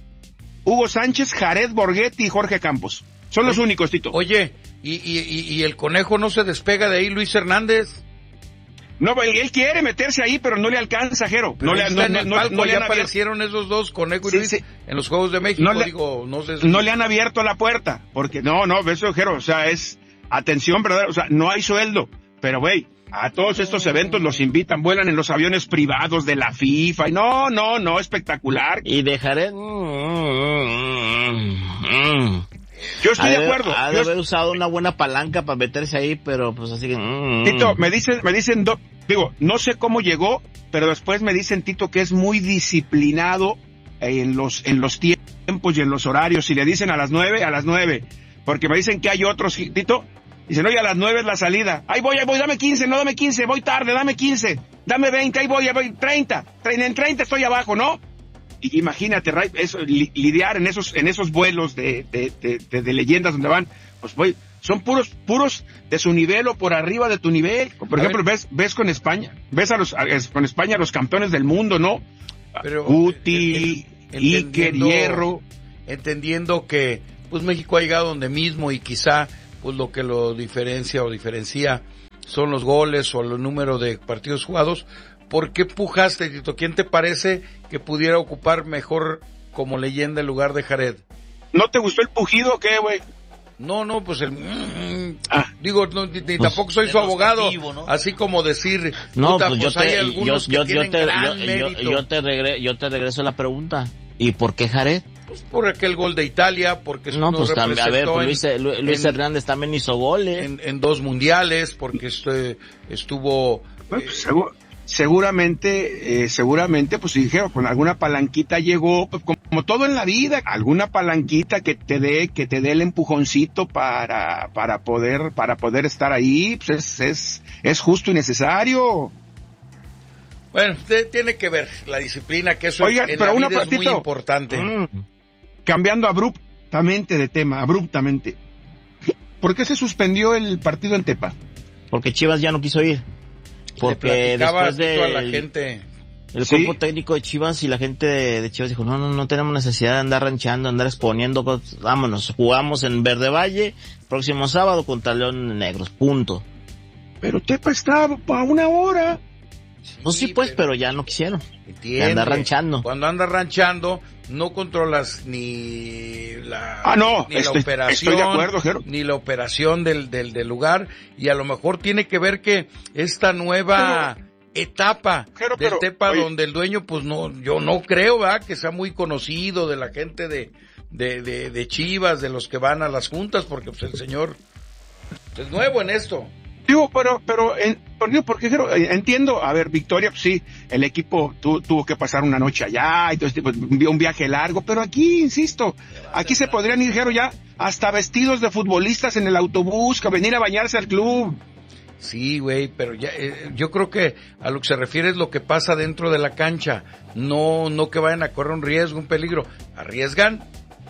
Hugo Sánchez, Jared Borghetti y Jorge Campos. Son los oye, únicos, Tito. Oye, ¿y, y, y el conejo no se despega de ahí, Luis Hernández? No, él, él quiere meterse ahí, pero no le alcanza, Jero. No le, no, no, no, no ya aparecieron esos dos, Conejo y sí, Luis, sí. en los Juegos de México. No le, digo, no sé si... no le han abierto la puerta, porque no, no, eso, Jero, o sea, es atención, ¿verdad? O sea, no hay sueldo, pero, güey, a todos estos eventos los invitan, vuelan en los aviones privados de la FIFA, y no, no, no, espectacular. Y dejaré... Yo estoy ha de, de acuerdo. Ha de haber usado una buena palanca para meterse ahí, pero pues así que... Tito, me dicen, me dicen, do, digo, no sé cómo llegó, pero después me dicen, Tito, que es muy disciplinado en los, en los tiempos y en los horarios. Si le dicen a las nueve, a las nueve. Porque me dicen que hay otros, Tito. Dicen, oye, a las nueve es la salida. Ahí voy, ahí voy, dame quince, no dame quince, voy tarde, dame quince, dame veinte, ahí voy, ahí voy, treinta, en treinta estoy abajo, ¿no? Y imagínate, Ray, eso, li, lidiar en esos, en esos vuelos de, de, de, de, de leyendas donde van, pues voy, son puros, puros de su nivel o por arriba de tu nivel. Por a ejemplo, ver. ves, ves con España, ves a los, a, con España a los campeones del mundo, ¿no? Pero, Guti, Iker, Hierro. Entendiendo que, pues México ha llegado donde mismo y quizá, pues lo que lo diferencia o diferencia son los goles o el número de partidos jugados. ¿Por qué pujaste, Tito? ¿Quién te parece que pudiera ocupar mejor como leyenda en lugar de Jared? ¿No te gustó el pujido o qué, güey? No, no, pues el... Ah. Digo, no, ni, ni pues, tampoco soy su abogado, ¿no? Así como decir... No, puta, pues, pues yo, hay te, algunos yo, que yo, tienen te, gran yo, mérito. Yo, yo, te regre, yo te regreso la pregunta. ¿Y por qué Jared? Pues por aquel gol de Italia, porque no, pues también, a ver, pues Luis, en, Luis Hernández también hizo goles. En, en dos mundiales, porque este, estuvo... Pues, eh, seguro. Seguramente, eh, seguramente, pues dijeron, con alguna palanquita llegó, pues, como, como todo en la vida, alguna palanquita que te dé, que te dé el empujoncito para, para poder, para poder estar ahí, pues es, es, es justo y necesario. Bueno, usted tiene que ver la disciplina, que eso Oigan, en pero la una vida patito, es muy importante. Mm, cambiando abruptamente de tema, abruptamente. ¿Por qué se suspendió el partido en Tepa? Porque Chivas ya no quiso ir. Porque después de a la gente. el ¿Sí? cuerpo técnico de Chivas y la gente de, de Chivas dijo, no, no, no tenemos necesidad de andar ranchando, andar exponiendo, pues, vámonos, jugamos en Verde Valle, próximo sábado contra León Negros, punto. Pero Tepa está a una hora. No, sí, sí pues, pero, pero ya no quisieron. Entiende. Andar ranchando. Cuando andas ranchando, no controlas ni la, ah, no, ni estoy, la operación, estoy de acuerdo, Jero. ni la operación del, del, del lugar, y a lo mejor tiene que ver que esta nueva pero, etapa Jero, del pero, Tepa, oye, donde el dueño, pues no, yo no creo, ¿verdad?, que sea muy conocido de la gente de, de, de, de Chivas, de los que van a las juntas, porque pues el señor es nuevo en esto. Digo, pero, pero, en, porque entiendo, a ver, Victoria, pues sí, el equipo tu, tuvo que pasar una noche allá, y todo este, pues, un viaje largo, pero aquí, insisto, aquí se podrían ir, Jero, ya hasta vestidos de futbolistas en el autobús, que venir a bañarse al club. Sí, güey, pero ya, eh, yo creo que a lo que se refiere es lo que pasa dentro de la cancha, no, no que vayan a correr un riesgo, un peligro, arriesgan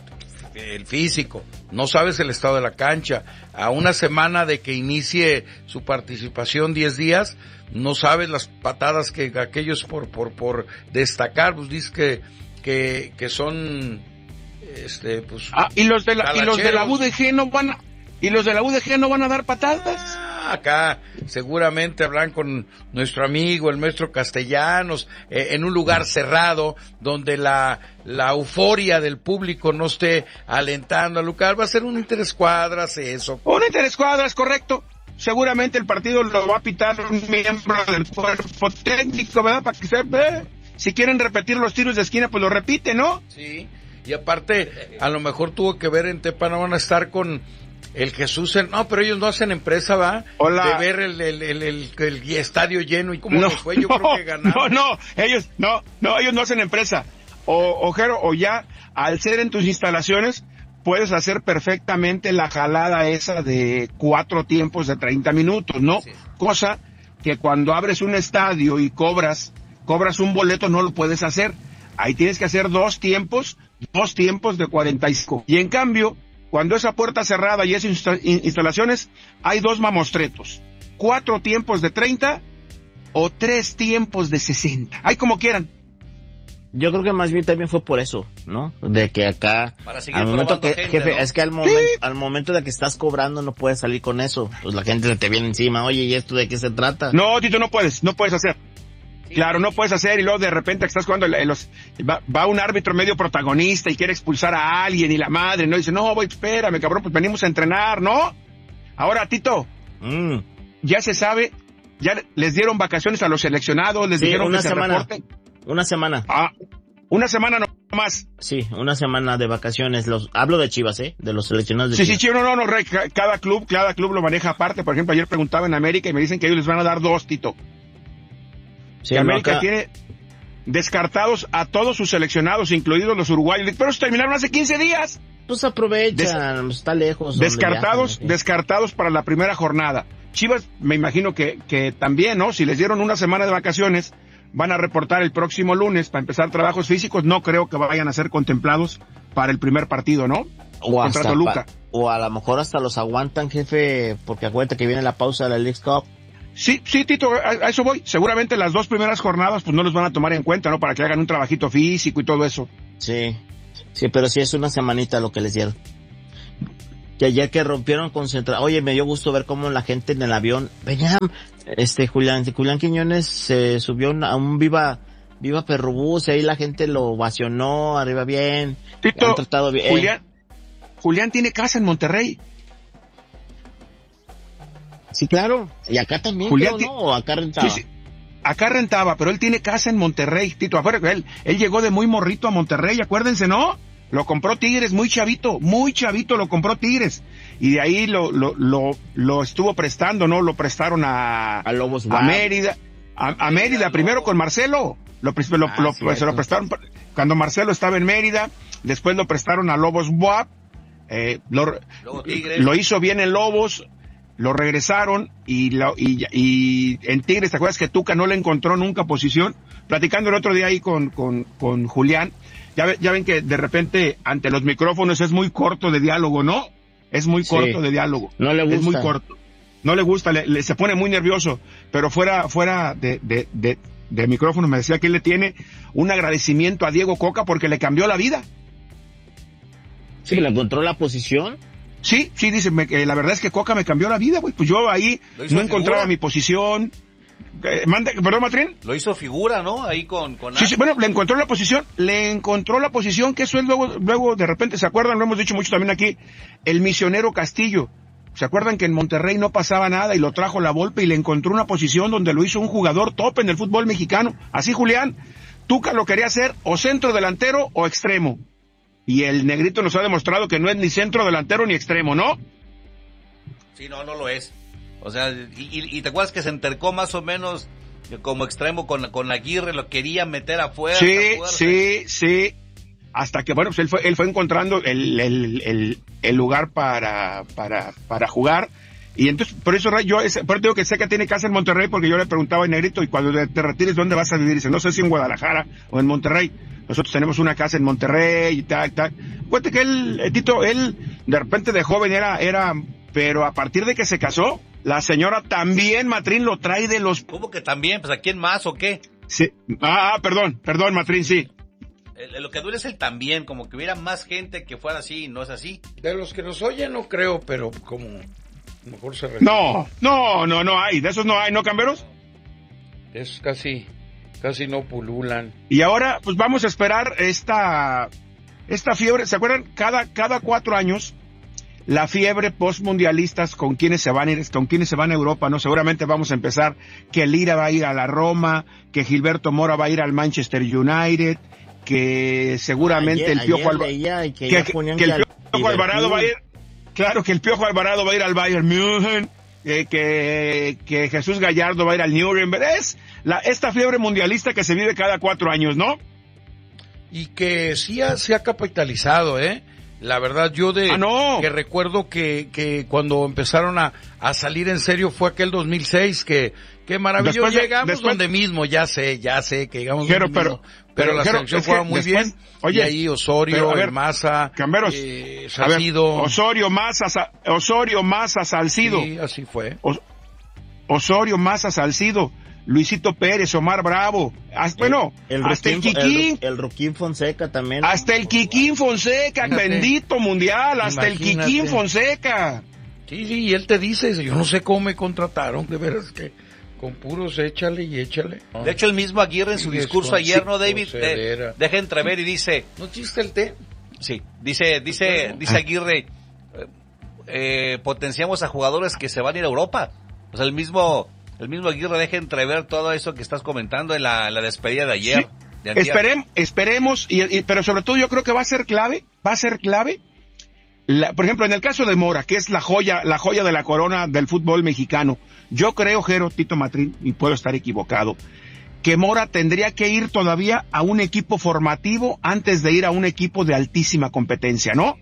el físico, no sabes el estado de la cancha, a una semana de que inicie su participación, diez días, no sabes las patadas que aquellos por por por destacar, pues dices que que que son este pues ah, y los de la y los de la U D G no van a, y los de la U D G no van a dar patadas. Acá seguramente hablan con nuestro amigo el maestro Castellanos, eh, en un lugar cerrado donde la la euforia del público no esté alentando al lugar. Va a ser un interescuadras eso. Un interescuadras, correcto. Seguramente el partido lo va a pitar un miembro del cuerpo técnico, ¿verdad? Para que se ve. Si quieren repetir los tiros de esquina, pues lo repite, ¿no? Sí. Y aparte, a lo mejor tuvo que ver en Tepa, no van a estar con el Jesús, en, no, pero ellos no hacen empresa, ¿va? Hola. De ver el, el, el, el, el estadio lleno y cómo no, nos fue, yo no, creo que ganaron. No, no, ellos, no, no, ellos no hacen empresa. O, ojero, o ya, al ser en tus instalaciones, puedes hacer perfectamente la jalada esa de cuatro tiempos de treinta minutos, ¿no? Sí. Cosa que cuando abres un estadio y cobras, cobras un boleto, no lo puedes hacer. Ahí tienes que hacer dos tiempos, dos tiempos de cuarenta y cinco. Y en cambio, cuando esa puerta cerrada y esas instalaciones, hay dos mamostretos. Cuatro tiempos de treinta o tres tiempos de sesenta. Hay como quieran. Yo creo que más bien también fue por eso, ¿no? De que acá, al momento que, gente, jefe, ¿no? Es que al momento, ¿sí? al momento de que estás cobrando no puedes salir con eso. Pues la gente te viene encima, oye, ¿y esto de qué se trata? No, Tito, no puedes, no puedes hacer. Claro, no puedes hacer, y luego de repente estás jugando, los, va, va un árbitro medio protagonista y quiere expulsar a alguien y la madre, ¿no? Dice, no, voy, espérame, cabrón, pues venimos a entrenar, ¿no? Ahora, Tito, mm. ya se sabe, ya les dieron vacaciones a los seleccionados, les sí, dijeron una que semana, se reporten. Una semana. Ah, una semana no más. Sí, una semana de vacaciones, los hablo de Chivas, ¿eh? De los seleccionados de sí, Chivas. Sí, sí, no, no, no, Rey, cada club, cada club lo maneja aparte. Por ejemplo, ayer preguntaba en América y me dicen que ellos les van a dar dos, Tito. Sí, que América acá tiene descartados a todos sus seleccionados, incluidos los uruguayos, pero se terminaron hace quince días. Pues aprovechan, Des- está lejos. Descartados, viajan, descartados para la primera jornada. Chivas, me imagino que, que también, ¿no? Si les dieron una semana de vacaciones, van a reportar el próximo lunes para empezar trabajos físicos. No creo que vayan a ser contemplados para el primer partido, ¿no? O contra hasta Toluca. Pa- o a lo mejor hasta los aguantan, jefe, porque acuérdate que viene la pausa de la Leagues Cup. Sí, sí, Tito, a, a eso voy. Seguramente las dos primeras jornadas pues no los van a tomar en cuenta, ¿no? Para que hagan un trabajito físico y todo eso. Sí, sí, pero sí es una semanita lo que les dieron. Que ayer que rompieron concentración, oye, me dio gusto ver cómo la gente en el avión, venía, este, Julián, Julián Quiñones se subió a un viva, viva Perrobús, y ahí la gente lo ovacionó, arriba bien, Tito, han tratado bien. Julián, Julián tiene casa en Monterrey. Sí, claro, y acá también, Julián, creo, ¿no? ¿O acá rentaba? Sí, sí. Acá rentaba, pero él tiene casa en Monterrey, Tito, acuérdate, él, él llegó de muy morrito a Monterrey, acuérdense, ¿no? Lo compró Tigres, muy chavito, muy chavito lo compró Tigres. Y de ahí lo, lo, lo, lo estuvo prestando, ¿no? Lo prestaron a, a Lobos a Mérida, a, a Mérida, primero con Marcelo. Lo, lo, ah, lo, se lo prestaron cuando Marcelo estaba en Mérida, después lo prestaron a Lobos B U A P, eh, lo, lo hizo bien en Lobos, lo regresaron y, lo, y, y en Tigres, ¿te acuerdas que Tuca no le encontró nunca posición? Platicando el otro día ahí con, con, con Julián, ya, ve, ya ven que de repente ante los micrófonos es muy corto de diálogo, ¿no? Es muy corto sí. de diálogo. No le gusta. Es muy corto. No le gusta, le, le, se pone muy nervioso, pero fuera, fuera de, de, de, de micrófono me decía que él le tiene un agradecimiento a Diego Coca porque le cambió la vida. Sí, le encontró la posición. Sí, sí, dice, me, eh, la verdad es que Coca me cambió la vida, güey, pues yo ahí no encontraba figura. mi posición. Eh, manda, perdón, Matrín. Lo hizo figura, ¿no? Ahí con... con sí, sí, bueno, le encontró la posición, le encontró la posición, que eso es luego, luego de repente, ¿se acuerdan? Lo hemos dicho mucho también aquí, el misionero Castillo. ¿Se acuerdan que en Monterrey no pasaba nada y lo trajo la Volpe y le encontró una posición donde lo hizo un jugador top en el fútbol mexicano? Así, Julián, Tuca lo quería hacer o centro delantero o extremo. Y el negrito nos ha demostrado que no es ni centro delantero ni extremo, ¿no? Sí, no, no lo es. O sea, y, y, y te acuerdas que se entercó más o menos como extremo con, con Aguirre, lo quería meter afuera. Sí, sí, sí. Hasta que, bueno, pues él fue, él fue encontrando el, el, el, el lugar para, para, para jugar. Y entonces, por eso yo, por eso digo que sé que tiene casa en Monterrey, porque yo le preguntaba a Negrito, y cuando te retires, ¿dónde vas a vivir? Dice, no sé si en Guadalajara o en Monterrey. Nosotros tenemos una casa en Monterrey y tal, tal. Cuente que él, eh, Tito, él de repente de joven era, era, pero a partir de que se casó, la señora también, Matrín, lo trae de los... ¿Cómo que también? ¿Pues a quién más o qué? Sí. Ah, perdón, perdón, Matrín, sí. Lo que duele es el también, como que hubiera más gente que fuera así, no es así. De los que nos oyen no creo, pero como mejor se refiere. No, no, no, no hay, de esos no hay, ¿no, Camberos? Es casi, casi no pululan. Y ahora, pues vamos a esperar esta, esta fiebre, ¿se acuerdan? Cada, cada cuatro años, la fiebre postmundialistas con quienes se van a ir, con quienes se van a Europa, ¿no? Seguramente vamos a empezar que Lira va a ir a la Roma, que Gilberto Mora va a ir al Manchester United, que seguramente ayer, el Piojo Alvarado que, que, que, que el Piojo Alvarado va a ir, claro que el Piojo Alvarado va a ir al Bayern München, eh, que, que Jesús Gallardo va a ir al Nuremberg, es la, esta fiebre mundialista que se vive cada cuatro años, ¿no? Y que sí ha, se ha capitalizado, ¿eh? La verdad, yo de ah, no. que recuerdo que, que cuando empezaron a, a salir en serio fue aquel dos mil seis, que, que maravilloso, de, llegamos después, donde mismo, ya sé, ya sé que llegamos pero, donde pero, mismo, pero, pero la pero, selección juega muy después, bien, oye, y ahí Osorio, ver, el Maza, Camberos, eh, Salcido. Ver, Osorio, Maza, Osorio, Maza, Salcido. Sí, así fue. Os, Osorio, Maza, Salcido. Luisito Pérez, Omar Bravo, hasta, bueno, el hasta Roquín, el Quiquín. El, el Roquín Fonseca también. Hasta el Quiquín Fonseca, imagínate, bendito mundial, hasta imagínate. El Quiquín Fonseca. Sí, sí, y él te dice, yo no sé cómo me contrataron, de veras que con puros échale y échale. De hecho, el mismo Aguirre en su sí, discurso ayer, ¿no, David? De, deja entrever y dice... ¿No chiste el té? Sí, dice, dice, bueno. dice Aguirre, eh, potenciamos a jugadores que se van a ir a Europa. O sea, el mismo... El mismo Aguirre deja entrever todo eso que estás comentando en la, la despedida de ayer. Sí. De Esperem, esperemos, y, y, pero sobre todo yo creo que va a ser clave, va a ser clave, la, por ejemplo, en el caso de Mora, que es la joya, la joya de la corona del fútbol mexicano, yo creo, Jero, Tito Matrín, y puedo estar equivocado, que Mora tendría que ir todavía a un equipo formativo antes de ir a un equipo de altísima competencia, ¿no?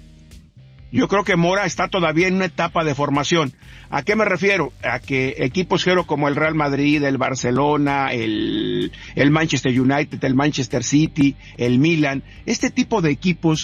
Yo creo que Mora está todavía en una etapa de formación. ¿A qué me refiero? A que equipos Jero como el Real Madrid, el Barcelona, el, el Manchester United, el Manchester City, el Milan, este tipo de equipos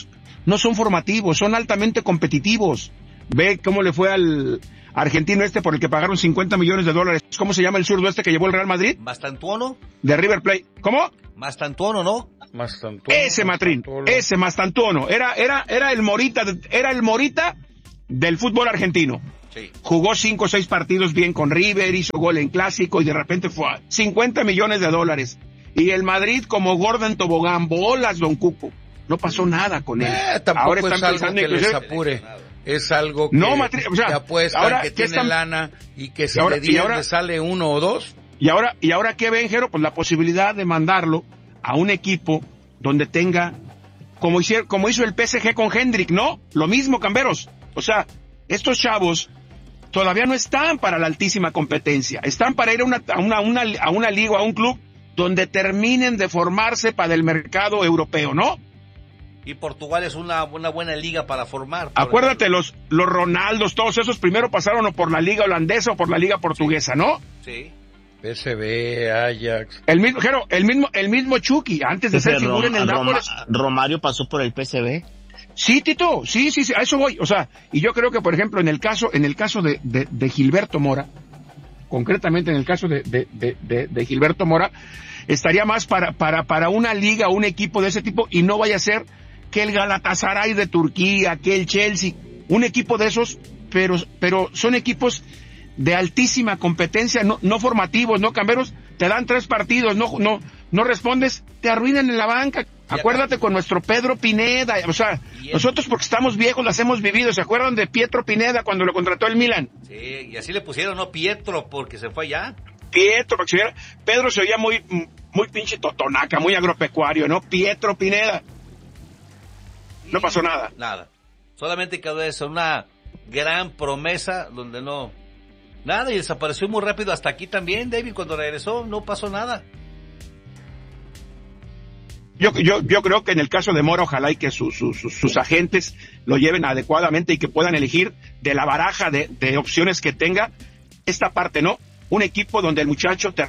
no son formativos, son altamente competitivos. Ve cómo le fue al argentino este por el que pagaron cincuenta millones de dólares. ¿Cómo se llama el zurdo este que llevó el Real Madrid? Mastantuono. De River Plate. ¿Cómo? Mastantuono, ¿no? Mastantuono. Ese Matrín, ese Mastantuono. Era, era, era el Morita, era el Morita del fútbol argentino. Sí. Jugó cinco o seis partidos bien con River, hizo gol en clásico y de repente fue a cincuenta millones de dólares. Y el Madrid como Gordon Tobogán, bolas, don Cuco. No pasó nada con él. Eh, tampoco ahora están es algo que les apure. Es algo que, no, Matri- o sea, que apuestan, ahora, que tiene están... lana y que si ahora, le dieron le sale uno o dos. Y ahora, y ahora ¿qué ven, Jero? Pues la posibilidad de mandarlo a un equipo donde tenga, como, hicier, como hizo el P S G con Hendrick, ¿no? Lo mismo, Camberos. O sea, estos chavos todavía no están para la altísima competencia. Están para ir a una, a una, una, a una liga, a un club donde terminen de formarse para el mercado europeo, ¿no? Y Portugal es una, una buena liga para formar. Acuérdate, los, los Ronaldos, todos esos primero pasaron o por la liga holandesa o por la liga portuguesa, ¿no? Sí. P S V, Ajax. El mismo, Jero, el mismo, el mismo Chucky, antes de ser figura en el Roma, Nápoles. Romario pasó por el P S V. Sí, Tito, sí, sí, sí, a eso voy. O sea, y yo creo que, por ejemplo, en el caso, en el caso de, de, de Gilberto Mora, concretamente en el caso de, de, de, de, de Gilberto Mora, estaría más para, para, para una liga o un equipo de ese tipo y no vaya a ser que el Galatasaray de Turquía, que el Chelsea, un equipo de esos, pero, pero son equipos de altísima competencia, no, no formativos, no camberos, te dan tres partidos, no, no, no respondes, te arruinan en la banca. Acuérdate con nuestro Pedro Pineda, o sea, nosotros porque estamos viejos las hemos vivido. ¿Se acuerdan de Pietro Pineda cuando lo contrató el Milan? Sí, y así le pusieron, ¿no? Pietro, porque se fue allá. Pietro, porque se oía, Pedro se oía muy, muy pinche totonaca, muy agropecuario, ¿no? Pietro Pineda. No pasó nada. Nada. Solamente quedó eso, una gran promesa donde no... Nada, y desapareció muy rápido hasta aquí también, David, cuando regresó no pasó nada. Yo, yo, yo creo que en el caso de Mora, ojalá y que su, su, su, sus agentes lo lleven adecuadamente y que puedan elegir de la baraja de, de opciones que tenga esta parte, ¿no? Un equipo donde el muchacho te...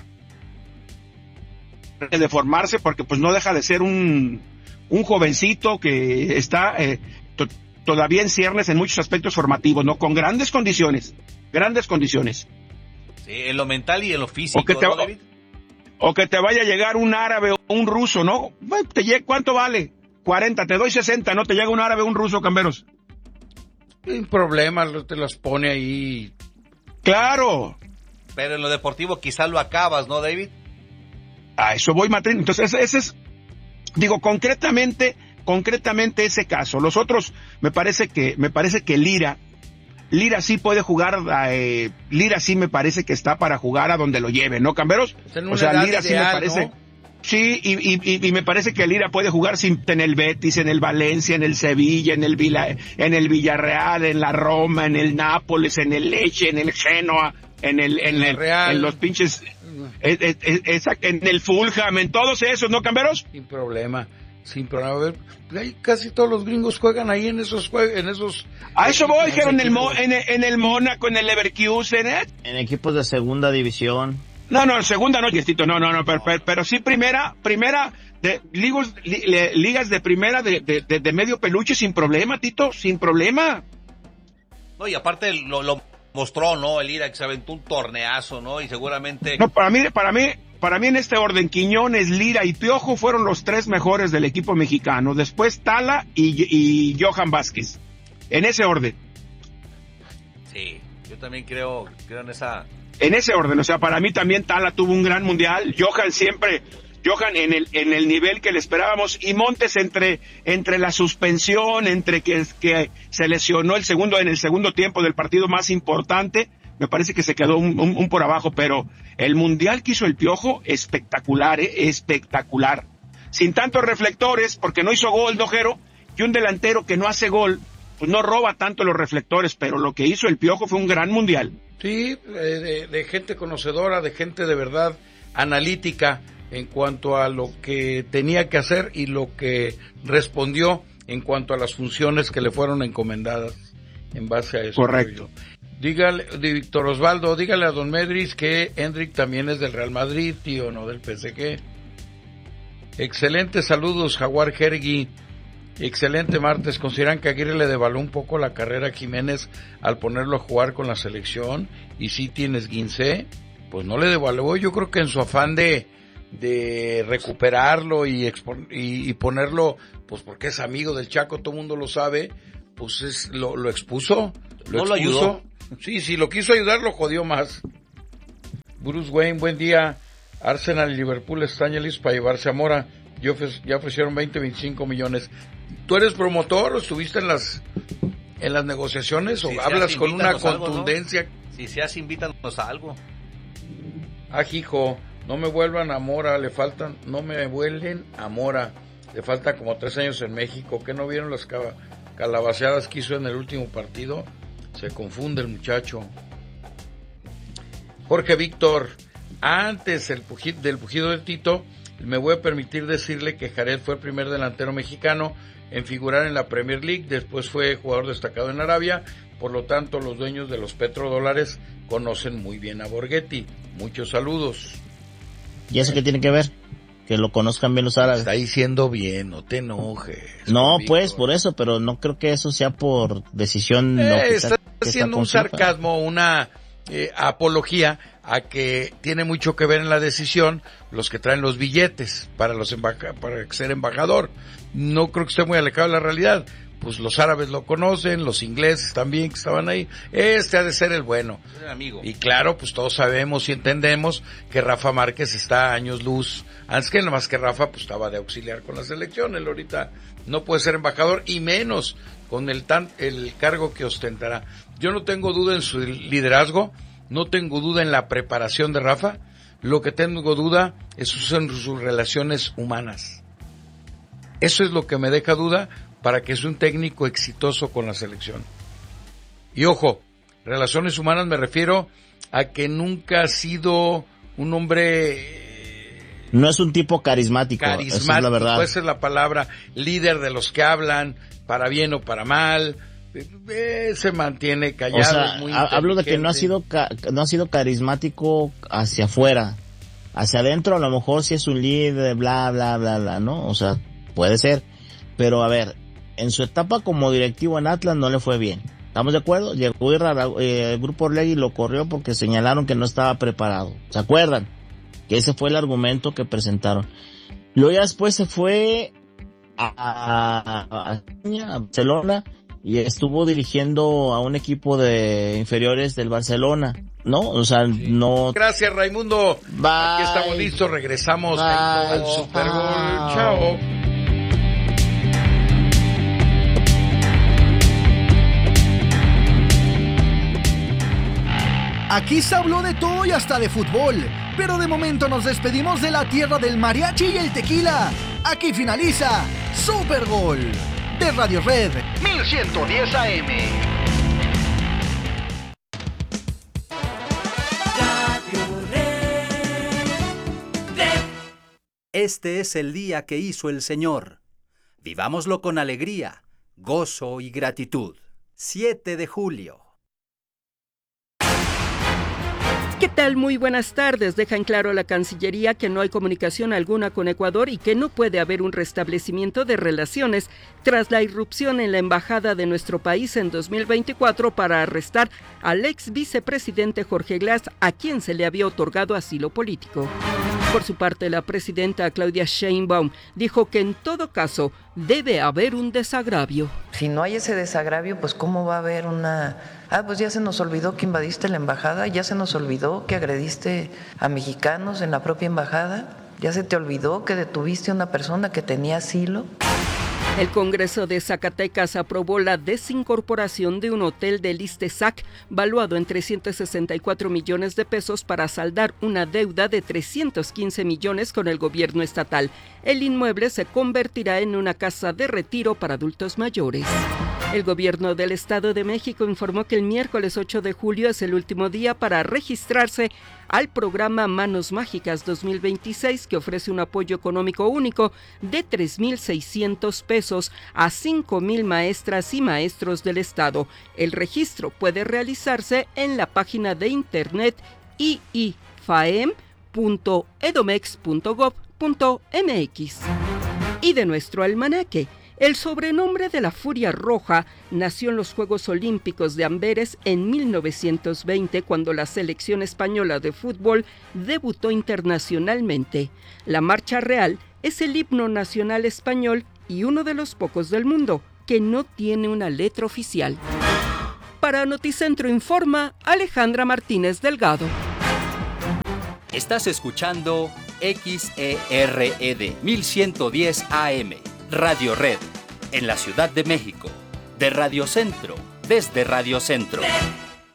de formarse, porque pues no deja de ser un, un jovencito que está eh, to, todavía en ciernes en muchos aspectos formativos, ¿no? Con grandes condiciones, grandes condiciones. Sí, en lo mental y en lo físico, o que te, ¿no, David? O que te vaya a llegar un árabe o un ruso, ¿no? Te llega, ¿cuánto vale? cuarenta, te doy sesenta, ¿no? Te llega un árabe o un ruso, Camberos. Sin problema, te los pone ahí. ¡Claro! Pero en lo deportivo quizás lo acabas, ¿no, David? A eso voy, Matrín. Entonces, ese, ese es, digo, concretamente, concretamente ese caso. Los otros, me parece que, me parece que Lira, Lira sí puede jugar, eh, Lira sí me parece que está para jugar a donde lo lleve, ¿no, Camberos? O sea, Lira ideal, sí me parece... ¿no? Sí, y, y, y me parece que Lira puede jugar sin, en el Betis, en el Valencia, en el Sevilla, en el, Vila, en el Villarreal, en la Roma, en el Nápoles, en el Lecce, en el Genoa, en el, en, el, en los pinches, es, es, es, en el Fulham, en todos esos, ¿no, Camberos? Sin problema, sin problema. A ver, ahí casi todos los gringos juegan ahí en esos juegos, en esos. A eso voy, Jero, en el, en, el, en el Mónaco, en el Leverkusen, ¿eh? En equipos de segunda división. No, no, segunda no, Yestito, no, no, no, pero, pero, pero sí primera, primera, de ligos, li, ligas de primera de, de, de, de medio peluche sin problema, Tito, sin problema. No, y aparte lo, lo mostró, ¿no? El Ira que se aventó un torneazo, ¿no? Y seguramente... No, para mí, para mí, para mí en este orden, Quiñones, Lira y Piojo fueron los tres mejores del equipo mexicano, después Tala y, y Johan Vázquez, en ese orden. Sí, yo también creo, creo en esa... En ese orden, o sea, para mí también Tala tuvo un gran mundial, Johan siempre, Johan en el en el nivel que le esperábamos, y Montes entre entre la suspensión, entre que, que se lesionó el segundo en el segundo tiempo del partido más importante, me parece que se quedó un, un, un por abajo, pero el mundial que hizo el Piojo, espectacular, ¿eh? espectacular, sin tantos reflectores, porque no hizo gol, Dojero, y un delantero que no hace gol, pues no roba tanto los reflectores, pero lo que hizo el Piojo fue un gran mundial. Sí, de, de gente conocedora, de gente de verdad analítica en cuanto a lo que tenía que hacer y lo que respondió en cuanto a las funciones que le fueron encomendadas en base a eso. Correcto. Dígale, Víctor Osvaldo, dígale a don Medris que Hendrick también es del Real Madrid, tío, no del P S G. Excelentes saludos, Jaguar Jergui. Excelente martes. ¿Consideran que Aguirre le devaluó un poco la carrera a Jiménez al ponerlo a jugar con la selección? Y si tienes Guinsé, pues no le devaluó. Yo creo que en su afán de, de recuperarlo y, expo- y, y ponerlo, pues porque es amigo del Chaco, todo el mundo lo sabe, pues es, lo, lo expuso. Lo no expuso. lo ayudó. Sí, sí, lo quiso ayudar, lo jodió más. Bruce Wayne, buen día. Arsenal y Liverpool están ya listos para llevarse a Mora. Ya, ofre- ya ofrecieron veinte, veinticinco millones. ¿Tú eres promotor o estuviste en las en las negociaciones o si hablas seas, con una contundencia? Algo, ¿no? Si seas, invítanos a algo. Ah, hijo, no me vuelvan a Mora, le faltan, no me vuelven a Mora. Le falta como tres años en México. ¿Qué no vieron las cab- calabaceadas que hizo en el último partido? Se confunde el muchacho. Jorge Víctor, antes el puji- del pujido de Tito, me voy a permitir decirle que Jared fue el primer delantero mexicano en figurar en la Premier League, después fue jugador destacado en Arabia, por lo tanto los dueños de los petrodólares conocen muy bien a Borghetti. Muchos saludos. ¿Y eso qué tiene que ver? Que lo conozcan bien los árabes. Está diciendo bien, no te enojes. No, Víctor. pues por eso, pero no creo que eso sea por decisión. Eh, no, que está está, que haciendo está un sarcasmo, una eh, apología a que tiene mucho que ver en la decisión los que traen los billetes para los embaja- para ser embajador. No creo que esté muy alejado de la realidad. Pues los árabes lo conocen, los ingleses también que estaban ahí. Este ha de ser el bueno. Amigo. Y claro, pues todos sabemos y entendemos que Rafa Márquez está a años luz. Antes que nada más que Rafa, pues estaba de auxiliar con la selección. Él ahorita no puede ser embajador y menos con el tan, el cargo que ostentará. Yo no tengo duda en su liderazgo, no tengo duda en la preparación de Rafa. Lo que tengo duda es sus, en sus relaciones humanas. Eso es lo que me deja duda para que sea un técnico exitoso con la selección. Y ojo, relaciones humanas me refiero a que nunca ha sido un hombre... No es un tipo carismático, Carismático, esa es la verdad. Esa es la palabra, líder de los que hablan, para bien o para mal, eh, se mantiene callado. O sea, es muy ha- hablo de que no ha inteligente. sido ca- no ha sido carismático hacia afuera. Hacia adentro a lo mejor sí es un líder, bla, bla, bla, bla, ¿no? O sea, puede ser. Pero a ver, en su etapa como directivo en Atlas no le fue bien. ¿Estamos de acuerdo? Llegó y rara- eh, el grupo Orlegui lo corrió porque señalaron que no estaba preparado. ¿Se acuerdan? Que ese fue el argumento que presentaron. Luego ya después se fue a, a, a, a Barcelona y estuvo dirigiendo a un equipo de inferiores del Barcelona, ¿no? O sea, sí. no... Gracias, Raimundo. Bye. Aquí estamos listos, regresamos Bye. al Super Bowl. Bye. Chao. Aquí se habló de todo y hasta de fútbol, pero de momento nos despedimos de la tierra del mariachi y el tequila. Aquí finaliza Super Bowl de Radio Red mil ciento diez A M. Este es el día que hizo el Señor. Vivámoslo con alegría, gozo y gratitud. siete de julio. ¿Qué tal? Muy buenas tardes. Deja en claro la Cancillería que no hay comunicación alguna con Ecuador y que no puede haber un restablecimiento de relaciones tras la irrupción en la embajada de nuestro país en dos mil veinticuatro para arrestar al ex vicepresidente Jorge Glass, a quien se le había otorgado asilo político. Por su parte, la presidenta Claudia Sheinbaum dijo que en todo caso debe haber un desagravio. Si no hay ese desagravio, pues ¿cómo va a haber una...? Ah, pues ya se nos olvidó que invadiste la embajada, ya se nos olvidó que agrediste a mexicanos en la propia embajada, ya se te olvidó que detuviste a una persona que tenía asilo. El Congreso de Zacatecas aprobó la desincorporación de un hotel del ISTESAC valuado en trescientos sesenta y cuatro millones de pesos para saldar una deuda de trescientos quince millones con el gobierno estatal. El inmueble se convertirá en una casa de retiro para adultos mayores. El gobierno del Estado de México informó que el miércoles ocho de julio es el último día para registrarse al programa Manos Mágicas dos mil veintiséis, que ofrece un apoyo económico único de tres mil seiscientos pesos a cinco mil maestras y maestros del Estado. El registro puede realizarse en la página de internet i i f a e m punto edomex punto gob punto m x. Y de nuestro almanaque, El sobrenombre de la Furia Roja nació en los Juegos Olímpicos de Amberes en mil novecientos veinte, cuando la selección española de fútbol debutó internacionalmente. La Marcha Real es el himno nacional español y uno de los pocos del mundo que no tiene una letra oficial. Para Noticentro Informa, Alejandra Martínez Delgado. Estás escuchando X E R E D mil ciento diez A M, Radio Red, en la Ciudad de México, de Radio Centro, desde Radio Centro.